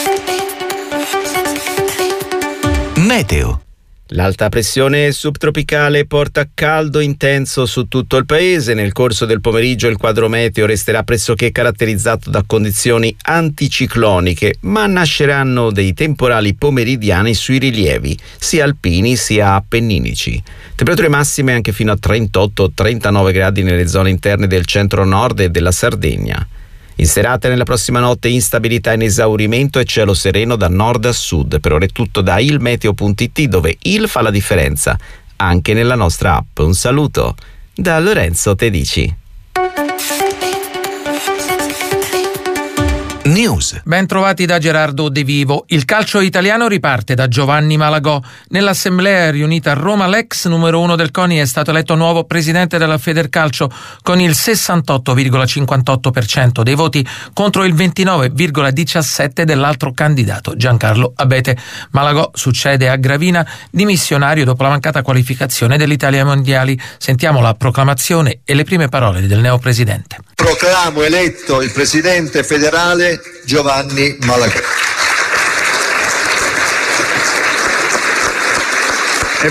Meteo. L'alta pressione subtropicale porta caldo intenso su tutto il paese. Nel corso del pomeriggio il quadro meteo resterà pressoché caratterizzato da condizioni anticicloniche, ma nasceranno dei temporali pomeridiani sui rilievi, sia alpini sia appenninici. Temperature massime anche fino a 38-39 gradi nelle zone interne del centro-nord e della Sardegna. In serata e nella prossima notte instabilità in esaurimento e cielo sereno da nord a sud. Per ora è tutto da ilmeteo.it, dove il fa la differenza anche nella nostra app. Un saluto da Lorenzo Tedici. News. Ben trovati da Gerardo De Vivo. Il calcio italiano riparte da Giovanni Malagò. Nell'assemblea riunita a Roma, l'ex numero 1 del CONI è stato eletto nuovo presidente della Federcalcio con il 68,58% dei voti contro il 29,17% dell'altro candidato, Giancarlo Abete. Malagò succede a Gravina, dimissionario dopo la mancata qualificazione dell'Italia ai mondiali. Sentiamo la proclamazione e le prime parole del neopresidente. Proclamo eletto il presidente federale Giovanni Malagò. È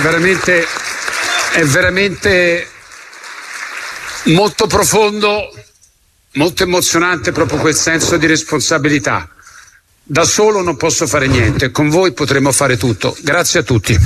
veramente molto profondo, molto emozionante proprio quel senso di responsabilità. Da solo non posso fare niente, con voi potremo fare tutto. Grazie a tutti.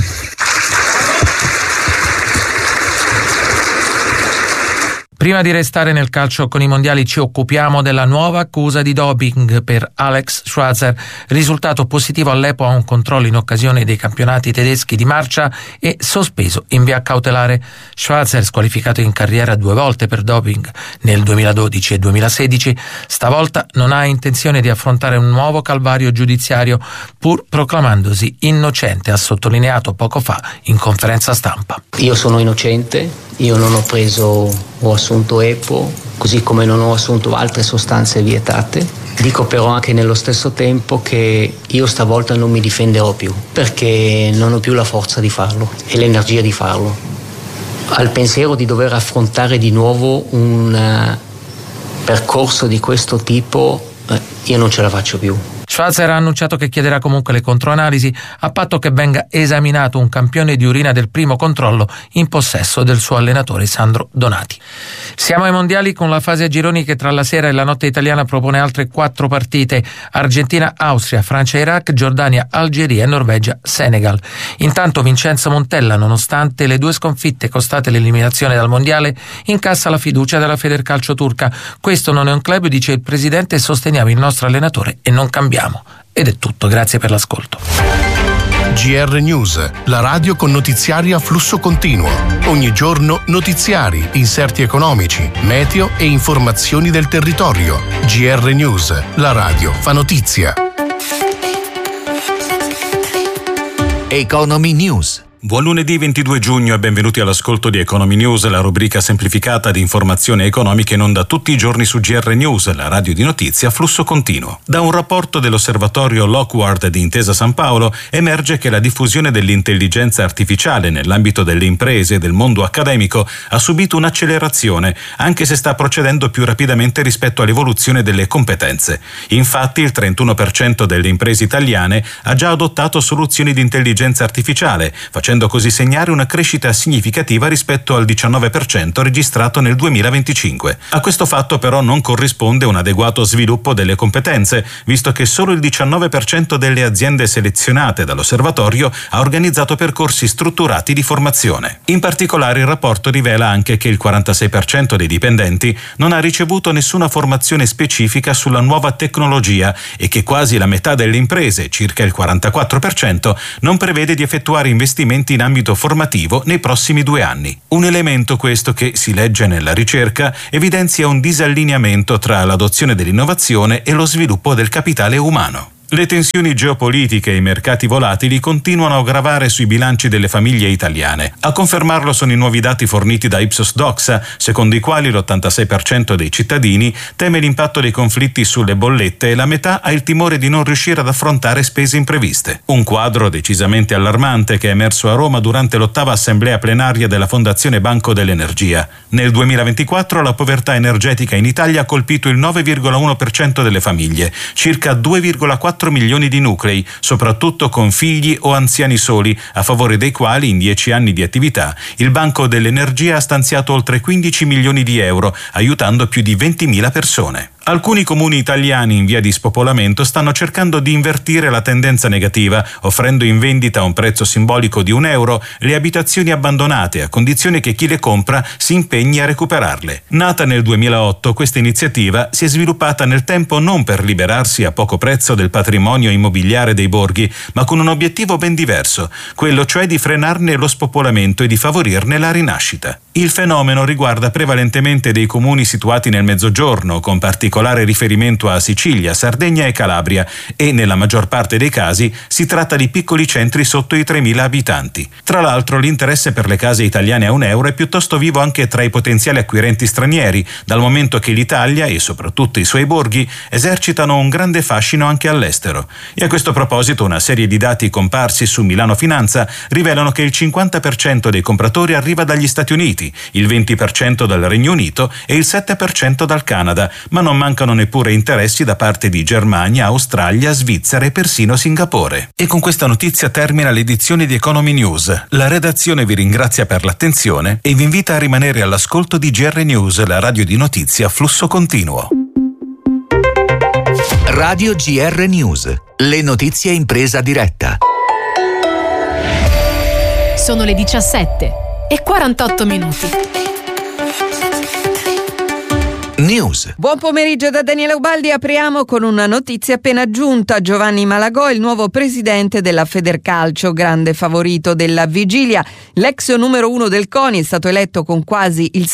Prima di restare nel calcio con i mondiali ci occupiamo della nuova accusa di doping per Alex Schwarzer, risultato positivo all'EPO a un controllo in occasione dei campionati tedeschi di marcia e sospeso in via cautelare. Schwarzer, squalificato in carriera 2 volte per doping nel 2012 e 2016, stavolta non ha intenzione di affrontare un nuovo calvario giudiziario, pur proclamandosi innocente, ha sottolineato poco fa in conferenza stampa. Io sono innocente, io non ho preso o assunto EPO, così come non ho assunto altre sostanze vietate. Dico però anche nello stesso tempo che io stavolta non mi difenderò più, perché non ho più la forza di farlo e l'energia di farlo. Al pensiero di dover affrontare di nuovo un percorso di questo tipo, io non ce la faccio più. Schwarzer ha annunciato che chiederà comunque le controanalisi a patto che venga esaminato un campione di urina del primo controllo in possesso del suo allenatore Sandro Donati. Siamo ai mondiali con la fase a gironi che tra la sera e la notte italiana propone altre 4 partite: Argentina, Austria, Francia, Iraq, Giordania, Algeria e Norvegia, Senegal. Intanto Vincenzo Montella, nonostante le 2 sconfitte costate l'eliminazione dal mondiale, incassa la fiducia della Federcalcio turca. Questo non è un club, dice il presidente, e sosteniamo il nostro allenatore e non cambiamo. Ed è tutto, grazie per l'ascolto. GR News, la radio con notiziari a flusso continuo. Ogni giorno notiziari, inserti economici, meteo e informazioni del territorio. GR News, la radio fa notizia. Economy News. Buon lunedì 22 giugno e benvenuti all'ascolto di Economy News, la rubrica semplificata di informazioni economiche in onda tutti i giorni su GR News, la radio di notizie a flusso continuo. Da un rapporto dell'osservatorio Lockward di Intesa San Paolo emerge che la diffusione dell'intelligenza artificiale nell'ambito delle imprese e del mondo accademico ha subito un'accelerazione, anche se sta procedendo più rapidamente rispetto all'evoluzione delle competenze. Infatti il 31% delle imprese italiane ha già adottato soluzioni di intelligenza artificiale, facendo così segnare una crescita significativa rispetto al 19% registrato nel 2025. A questo fatto però non corrisponde un adeguato sviluppo delle competenze, visto che solo il 19% delle aziende selezionate dall'osservatorio ha organizzato percorsi strutturati di formazione. In particolare il rapporto rivela anche che il 46% dei dipendenti non ha ricevuto nessuna formazione specifica sulla nuova tecnologia e che quasi la metà delle imprese, circa il 44%, non prevede di effettuare investimenti in ambito formativo nei prossimi 2 anni. Un elemento questo che, si legge nella ricerca, evidenzia un disallineamento tra l'adozione dell'innovazione e lo sviluppo del capitale umano. Le tensioni geopolitiche e i mercati volatili continuano a gravare sui bilanci delle famiglie italiane. A confermarlo sono i nuovi dati forniti da Ipsos Doxa, secondo i quali l'86% dei cittadini teme l'impatto dei conflitti sulle bollette e la metà ha il timore di non riuscire ad affrontare spese impreviste. Un quadro decisamente allarmante che è emerso a Roma durante l'8ª assemblea plenaria della Fondazione Banco dell'Energia. Nel 2024 la povertà energetica in Italia ha colpito il 9,1% delle famiglie, circa 2,4 milioni di nuclei, soprattutto con figli o anziani soli, a favore dei quali in 10 anni di attività il Banco dell'Energia ha stanziato oltre 15 milioni di euro, aiutando più di 20.000 persone. Alcuni comuni italiani in via di spopolamento stanno cercando di invertire la tendenza negativa, offrendo in vendita a un prezzo simbolico di €1 le abitazioni abbandonate, a condizione che chi le compra si impegni a recuperarle. Nata nel 2008, questa iniziativa si è sviluppata nel tempo non per liberarsi a poco prezzo del patrimonio immobiliare dei borghi, ma con un obiettivo ben diverso, quello cioè di frenarne lo spopolamento e di favorirne la rinascita. Il fenomeno riguarda prevalentemente dei comuni situati nel Mezzogiorno, con particolare riferimento a Sicilia, Sardegna e Calabria, e nella maggior parte dei casi si tratta di piccoli centri sotto i 3.000 abitanti. Tra l'altro l'interesse per le case italiane a €1 è piuttosto vivo anche tra i potenziali acquirenti stranieri, dal momento che l'Italia e soprattutto i suoi borghi esercitano un grande fascino anche all'estero. E a questo proposito una serie di dati comparsi su Milano Finanza rivelano che il 50% dei compratori arriva dagli Stati Uniti, il 20% dal Regno Unito e il 7% dal Canada, ma non mancano neppure interessi da parte di Germania, Australia, Svizzera e persino Singapore. E con questa notizia termina l'edizione di Economy News. La redazione vi ringrazia per l'attenzione e vi invita a rimanere all'ascolto di GR News, la radio di notizie a flusso continuo. Radio GR News, le notizie in presa diretta. Sono le 17:48. News. Buon pomeriggio da Daniele Ubaldi. Apriamo con una notizia appena giunta. Giovanni Malagò, il nuovo presidente della Federcalcio, grande favorito della vigilia. L'ex numero 1 del CONI è stato eletto con quasi il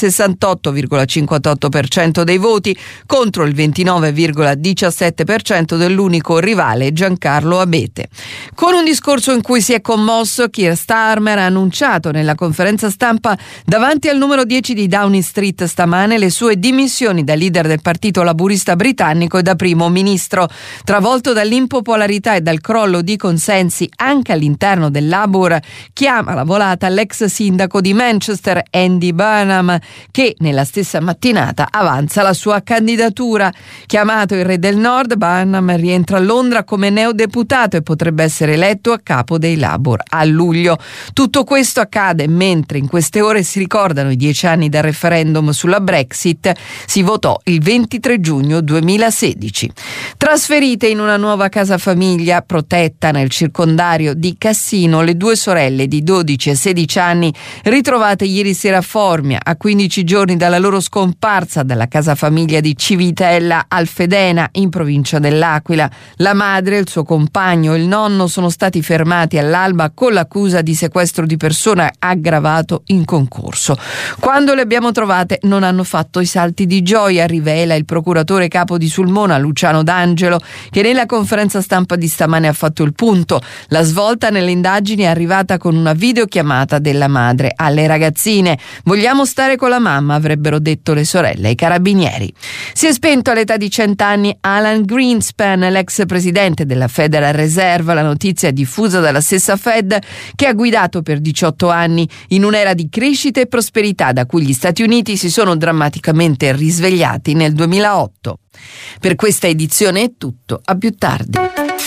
68,58% dei voti contro il 29,17% dell'unico rivale Giancarlo Abete. Con un discorso in cui si è commosso, Keir Starmer ha annunciato nella conferenza stampa davanti al numero 10 di Downing Street stamane le sue dimissioni da leader del Partito Laburista britannico e da primo ministro. Travolto dall'impopolarità e dal crollo di consensi anche all'interno del Labour, chiama la volata l'ex sindaco di Manchester Andy Burnham, che nella stessa mattinata avanza la sua candidatura. Chiamato il re del Nord, Burnham rientra a Londra come neodeputato e potrebbe essere eletto a capo dei Labour a luglio. Tutto questo accade mentre in queste ore si ricordano i 10 anni dal referendum sulla Brexit. Si si votò il 23 giugno 2016. Trasferite in una nuova casa famiglia protetta nel circondario di Cassino, le due sorelle di 12 e 16 anni ritrovate ieri sera a Formia, a 15 giorni dalla loro scomparsa dalla casa famiglia di Civitella Alfedena in provincia dell'Aquila. La madre, il suo compagno e il nonno sono stati fermati all'alba con l'accusa di sequestro di persona aggravato in concorso. Quando le abbiamo trovate non hanno fatto i salti di gioia, rivela il procuratore capo di Sulmona Luciano D'Angelo, che nella conferenza stampa di stamane ha fatto il punto. La svolta nelle indagini è arrivata con una videochiamata della madre alle ragazzine. Vogliamo stare con la mamma, avrebbero detto le sorelle ai carabinieri. Si è spento all'età di 100 anni Alan Greenspan, l'ex presidente della Federal Reserve. La notizia è diffusa dalla stessa Fed, che ha guidato per 18 anni in un'era di crescita e prosperità da cui gli Stati Uniti si sono drammaticamente risvegliati nel 2008. Per questa edizione è tutto, a più tardi.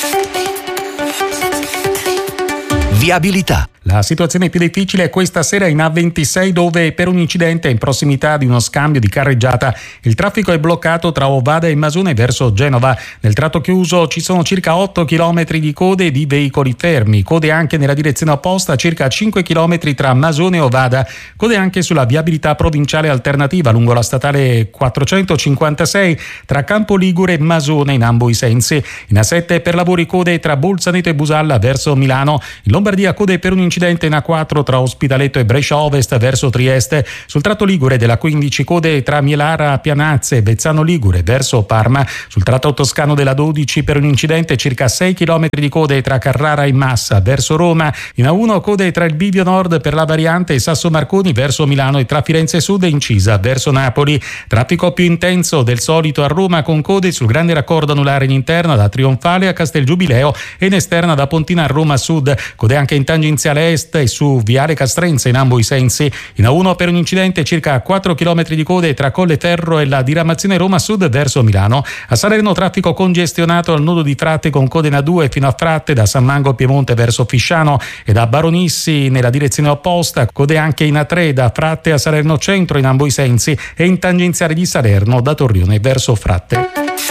Viabilità. La situazione più difficile è questa sera in A26, dove per un incidente in prossimità di uno scambio di carreggiata il traffico è bloccato tra Ovada e Masone verso Genova. Nel tratto chiuso ci sono circa 8 km di code di veicoli fermi, code anche nella direzione opposta, circa 5 km tra Masone e Ovada, code anche sulla viabilità provinciale alternativa lungo la statale 456 tra Campo Ligure e Masone in ambo i sensi. In A7 per lavori code tra Bolzaneto e Busalla verso Milano. In Lombardia code per un incidente in A4 tra Ospitaletto e Brescia Ovest verso Trieste. Sul tratto ligure della 15 code tra Mielara, Pianazze e Vezzano Ligure verso Parma. Sul tratto toscano della 12 per un incidente circa 6 km di code tra Carrara e Massa verso Roma. In A1 code tra il Bivio Nord per la variante Sasso Marconi verso Milano e tra Firenze Sud e Incisa verso Napoli. Traffico più intenso del solito a Roma, con code sul grande raccordo anulare in interna da Trionfale a Castel Giubileo e in esterna da Pontina a Roma Sud. Code anche in tangenziale est e su Viale Castrense in ambo i sensi. In A1 per un incidente circa 4 km di code tra Colleferro e la diramazione Roma Sud verso Milano. A Salerno traffico congestionato al nodo di Fratte con code in A2 fino a Fratte da San Mango Piemonte verso Fisciano e da Baronissi nella direzione opposta. Code anche in A3 da Fratte a Salerno Centro in ambo i sensi e in tangenziale di Salerno da Torrione verso Fratte.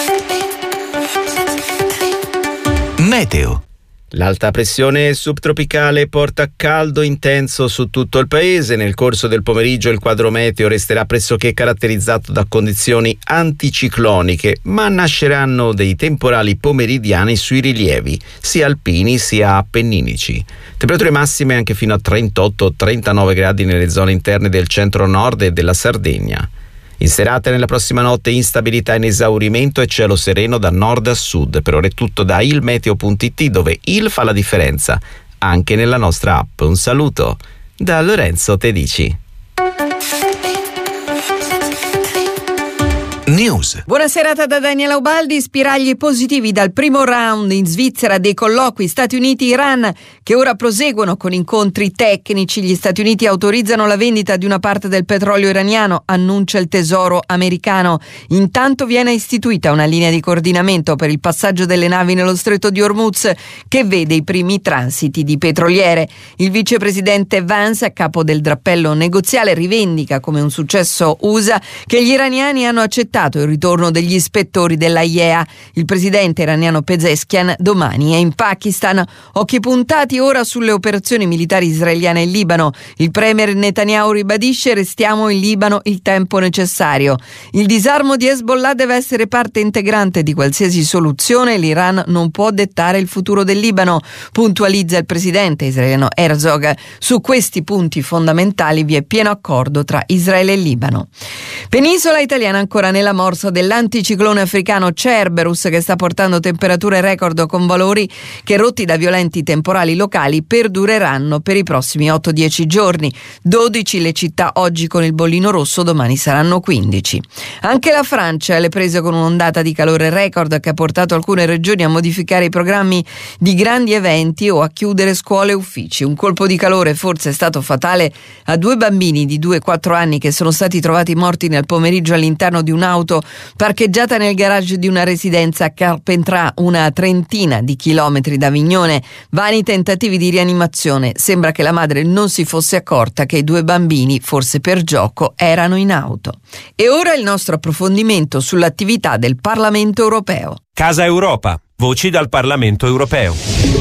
Meteo. L'alta pressione subtropicale porta caldo intenso su tutto il paese. Nel corso del pomeriggio il quadro meteo resterà pressoché caratterizzato da condizioni anticicloniche, ma nasceranno dei temporali pomeridiani sui rilievi, sia alpini sia appenninici. Temperature massime anche fino a 38-39 gradi nelle zone interne del centro-nord e della Sardegna. In serata e nella prossima notte instabilità in esaurimento e cielo sereno da nord a sud. Per ora è tutto da ilmeteo.it, dove il fa la differenza anche nella nostra app. Un saluto da Lorenzo Tedici. News. Buona serata da Daniela Ubaldi. Spiragli positivi dal primo round in Svizzera dei colloqui Stati Uniti-Iran, che ora proseguono con incontri tecnici. Gli Stati Uniti autorizzano la vendita di una parte del petrolio iraniano, annuncia il Tesoro americano. Intanto viene istituita una linea di coordinamento per il passaggio delle navi nello stretto di Hormuz, che vede i primi transiti di petroliere. Il vicepresidente Vance, a capo del drappello negoziale, rivendica come un successo USA che gli iraniani hanno accettato il ritorno degli ispettori dell'AIEA. Il presidente iraniano Pezeshkian domani è in Pakistan. Occhi puntati ora sulle operazioni militari israeliane in Libano. Il premier Netanyahu ribadisce: restiamo in Libano il tempo necessario. Il disarmo di Hezbollah deve essere parte integrante di qualsiasi soluzione. L'Iran non può dettare il futuro del Libano, puntualizza il presidente israeliano Herzog. Su questi punti fondamentali vi è pieno accordo tra Israele e Libano. Penisola italiana ancora nella morsa dell'anticiclone africano Cerberus, che sta portando temperature record con valori che, rotti da violenti temporali locali, perdureranno per i prossimi 8-10 giorni. 12 le città oggi con il bollino rosso, domani saranno 15. Anche la Francia è alle prese con un'ondata di calore record che ha portato alcune regioni a modificare i programmi di grandi eventi o a chiudere scuole e uffici. Un colpo di calore forse è stato fatale a 2 bambini di 2 e 4 anni che sono stati trovati morti nel pomeriggio all'interno di un un'auto parcheggiata nel garage di una residenza a Carpentrà, una trentina di chilometri da Avignone. Vani tentativi di rianimazione. Sembra che la madre non si fosse accorta che i 2 bambini, forse per gioco, erano in auto. E ora il nostro approfondimento sull'attività del Parlamento europeo. Casa Europa. Voci dal Parlamento europeo.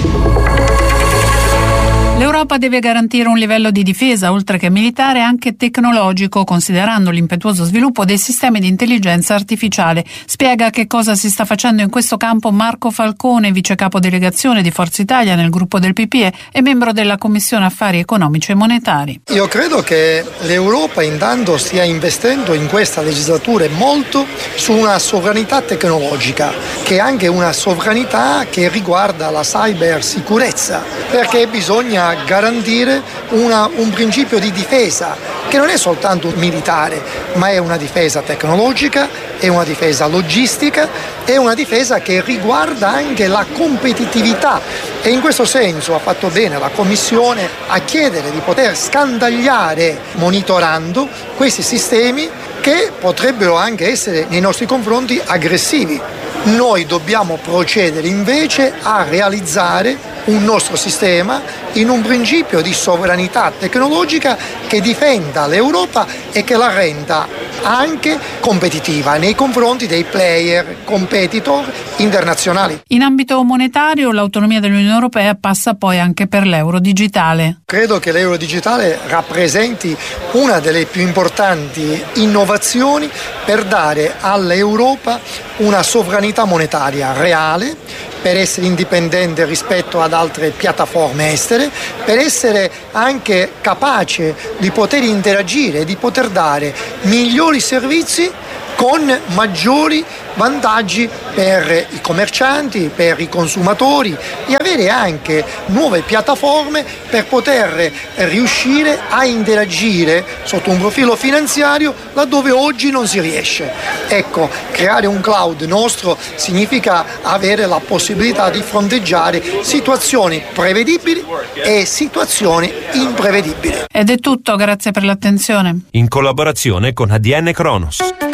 L'Europa deve garantire un livello di difesa, oltre che militare, anche tecnologico, considerando l'impetuoso sviluppo dei sistemi di intelligenza artificiale. Spiega che cosa si sta facendo in questo campo Marco Falcone, vice capo delegazione di Forza Italia nel gruppo del PPE e membro della Commissione Affari Economici e Monetari. Io credo che l'Europa intanto stia investendo in questa legislatura molto su una sovranità tecnologica, che è anche una sovranità che riguarda la cybersicurezza, perché bisogna garantire un principio di difesa che non è soltanto militare, ma è una difesa tecnologica, è una difesa logistica, è una difesa che riguarda anche la competitività, e in questo senso ha fatto bene la Commissione a chiedere di poter scandagliare, monitorando questi sistemi che potrebbero anche essere nei nostri confronti aggressivi. Noi dobbiamo procedere invece a realizzare un nostro sistema in un principio di sovranità tecnologica che difenda l'Europa e che la renda anche competitiva nei confronti dei player, competitor internazionali. In ambito monetario, l'autonomia dell'Unione Europea passa poi anche per l'euro digitale. Credo che l'euro digitale rappresenti una delle più importanti innovazioni per dare all'Europa una sovranità monetaria reale, per essere indipendente rispetto ad altre piattaforme estere, per essere anche capace di poter interagire, di poter dare migliori servizi con maggiori vantaggi per i commercianti, per i consumatori, e avere anche nuove piattaforme per poter riuscire a interagire sotto un profilo finanziario laddove oggi non si riesce. Ecco, creare un cloud nostro significa avere la possibilità di fronteggiare situazioni prevedibili e situazioni imprevedibili. Ed è tutto, grazie per l'attenzione. In collaborazione con ADN Kronos.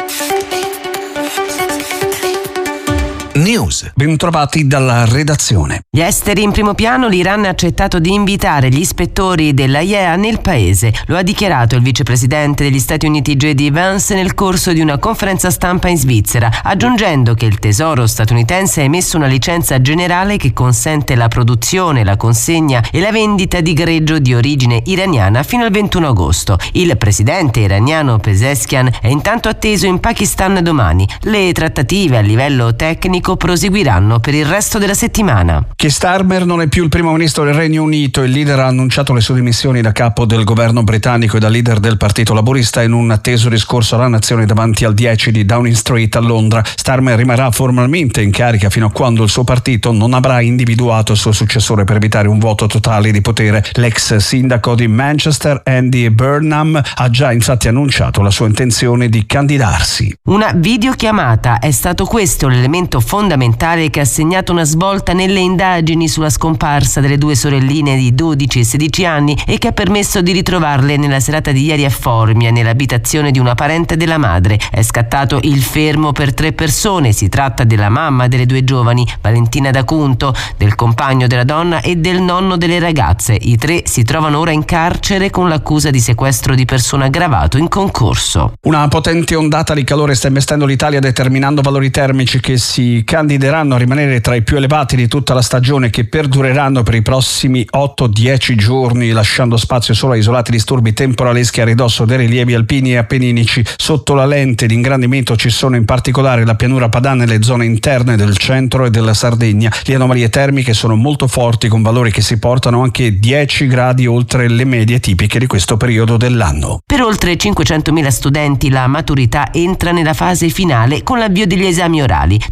News. Bentrovati dalla redazione. Gli esteri in primo piano, l'Iran ha accettato di invitare gli ispettori dell'AIEA nel paese. Lo ha dichiarato il vicepresidente degli Stati Uniti J.D. Vance nel corso di una conferenza stampa in Svizzera, aggiungendo che il Tesoro statunitense ha emesso una licenza generale che consente la produzione, la consegna e la vendita di greggio di origine iraniana fino al 21 agosto. Il presidente iraniano Pezeshkian è intanto atteso in Pakistan domani. Le trattative a livello tecnico proseguiranno per il resto della settimana. Keir Starmer non è più il primo ministro del Regno Unito. Il leader ha annunciato le sue dimissioni da capo del governo britannico e da leader del Partito Laburista in un atteso discorso alla nazione davanti al 10 di Downing Street a Londra. Starmer rimarrà formalmente in carica fino a quando il suo partito non avrà individuato il suo successore per evitare un vuoto totale di potere. L'ex sindaco di Manchester, Andy Burnham, ha già infatti annunciato la sua intenzione di candidarsi. Una videochiamata è stato questo l'elemento fondamentale che ha segnato una svolta nelle indagini sulla scomparsa delle 2 sorelline di 12 e 16 anni e che ha permesso di ritrovarle nella serata di ieri a Formia, nell'abitazione di una parente della madre. È scattato il fermo per 3 persone. Si tratta della mamma delle 2 giovani, Valentina D'Acunto, del compagno della donna e del nonno delle ragazze. I 3 si trovano ora in carcere con l'accusa di sequestro di persona aggravato in concorso. Una potente ondata di calore sta investendo l'Italia, determinando valori termici che si candideranno a rimanere tra i più elevati di tutta la stagione, che perdureranno per i prossimi 8-10 giorni, lasciando spazio solo a isolati disturbi temporaleschi a ridosso dei rilievi alpini e appenninici. Sotto la lente di ingrandimento ci sono in particolare la pianura padana e le zone interne del centro e della Sardegna. Le anomalie termiche sono molto forti, con valori che si portano anche 10 gradi oltre le medie tipiche di questo periodo dell'anno. Per oltre 500.000 studenti la maturità entra nella fase finale con l'avvio degli esami orali. Dopo le prove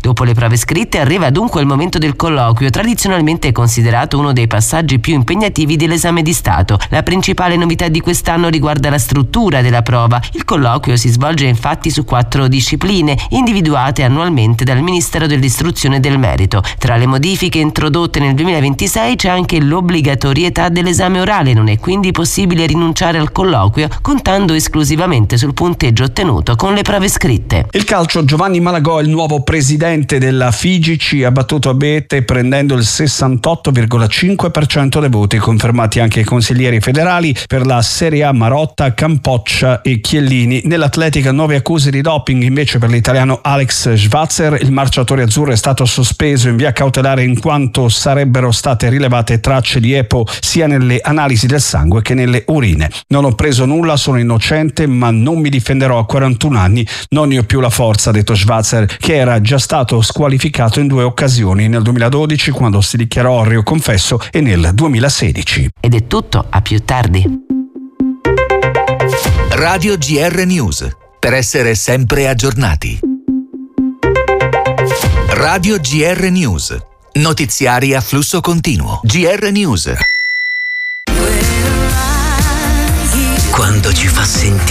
prove scritte arriva dunque il momento del colloquio, tradizionalmente considerato uno dei passaggi più impegnativi dell'esame di Stato. La principale novità di quest'anno riguarda la struttura della prova. Il colloquio si svolge infatti su 4 discipline, individuate annualmente dal Ministero dell'Istruzione e del Merito. Tra le modifiche introdotte nel 2026 c'è anche l'obbligatorietà dell'esame orale, non è quindi possibile rinunciare al colloquio contando esclusivamente sul punteggio ottenuto con le prove scritte. Il calcio, Giovanni Malagò, il nuovo presidente della FIGC, ha battuto Abete prendendo il 68,5% dei voti, confermati anche i consiglieri federali. Per la Serie A Marotta, Campoccia e Chiellini. Nell'atletica 9 accuse di doping invece per l'italiano Alex Schwarzer. Il marciatore azzurro è stato sospeso in via cautelare in quanto sarebbero state rilevate tracce di EPO sia nelle analisi del sangue che nelle urine. Non ho preso nulla, sono innocente, ma non mi difenderò a 41 anni, non ne ho più la forza, ha detto Schwarzer, che era già stato squalificato in 2 occasioni, nel 2012 quando si dichiarò reo confesso e nel 2016. Ed è tutto, a più tardi. Radio GR News, per essere sempre aggiornati. Radio GR News, notiziari a flusso continuo. GR News. Quando ci fa sentire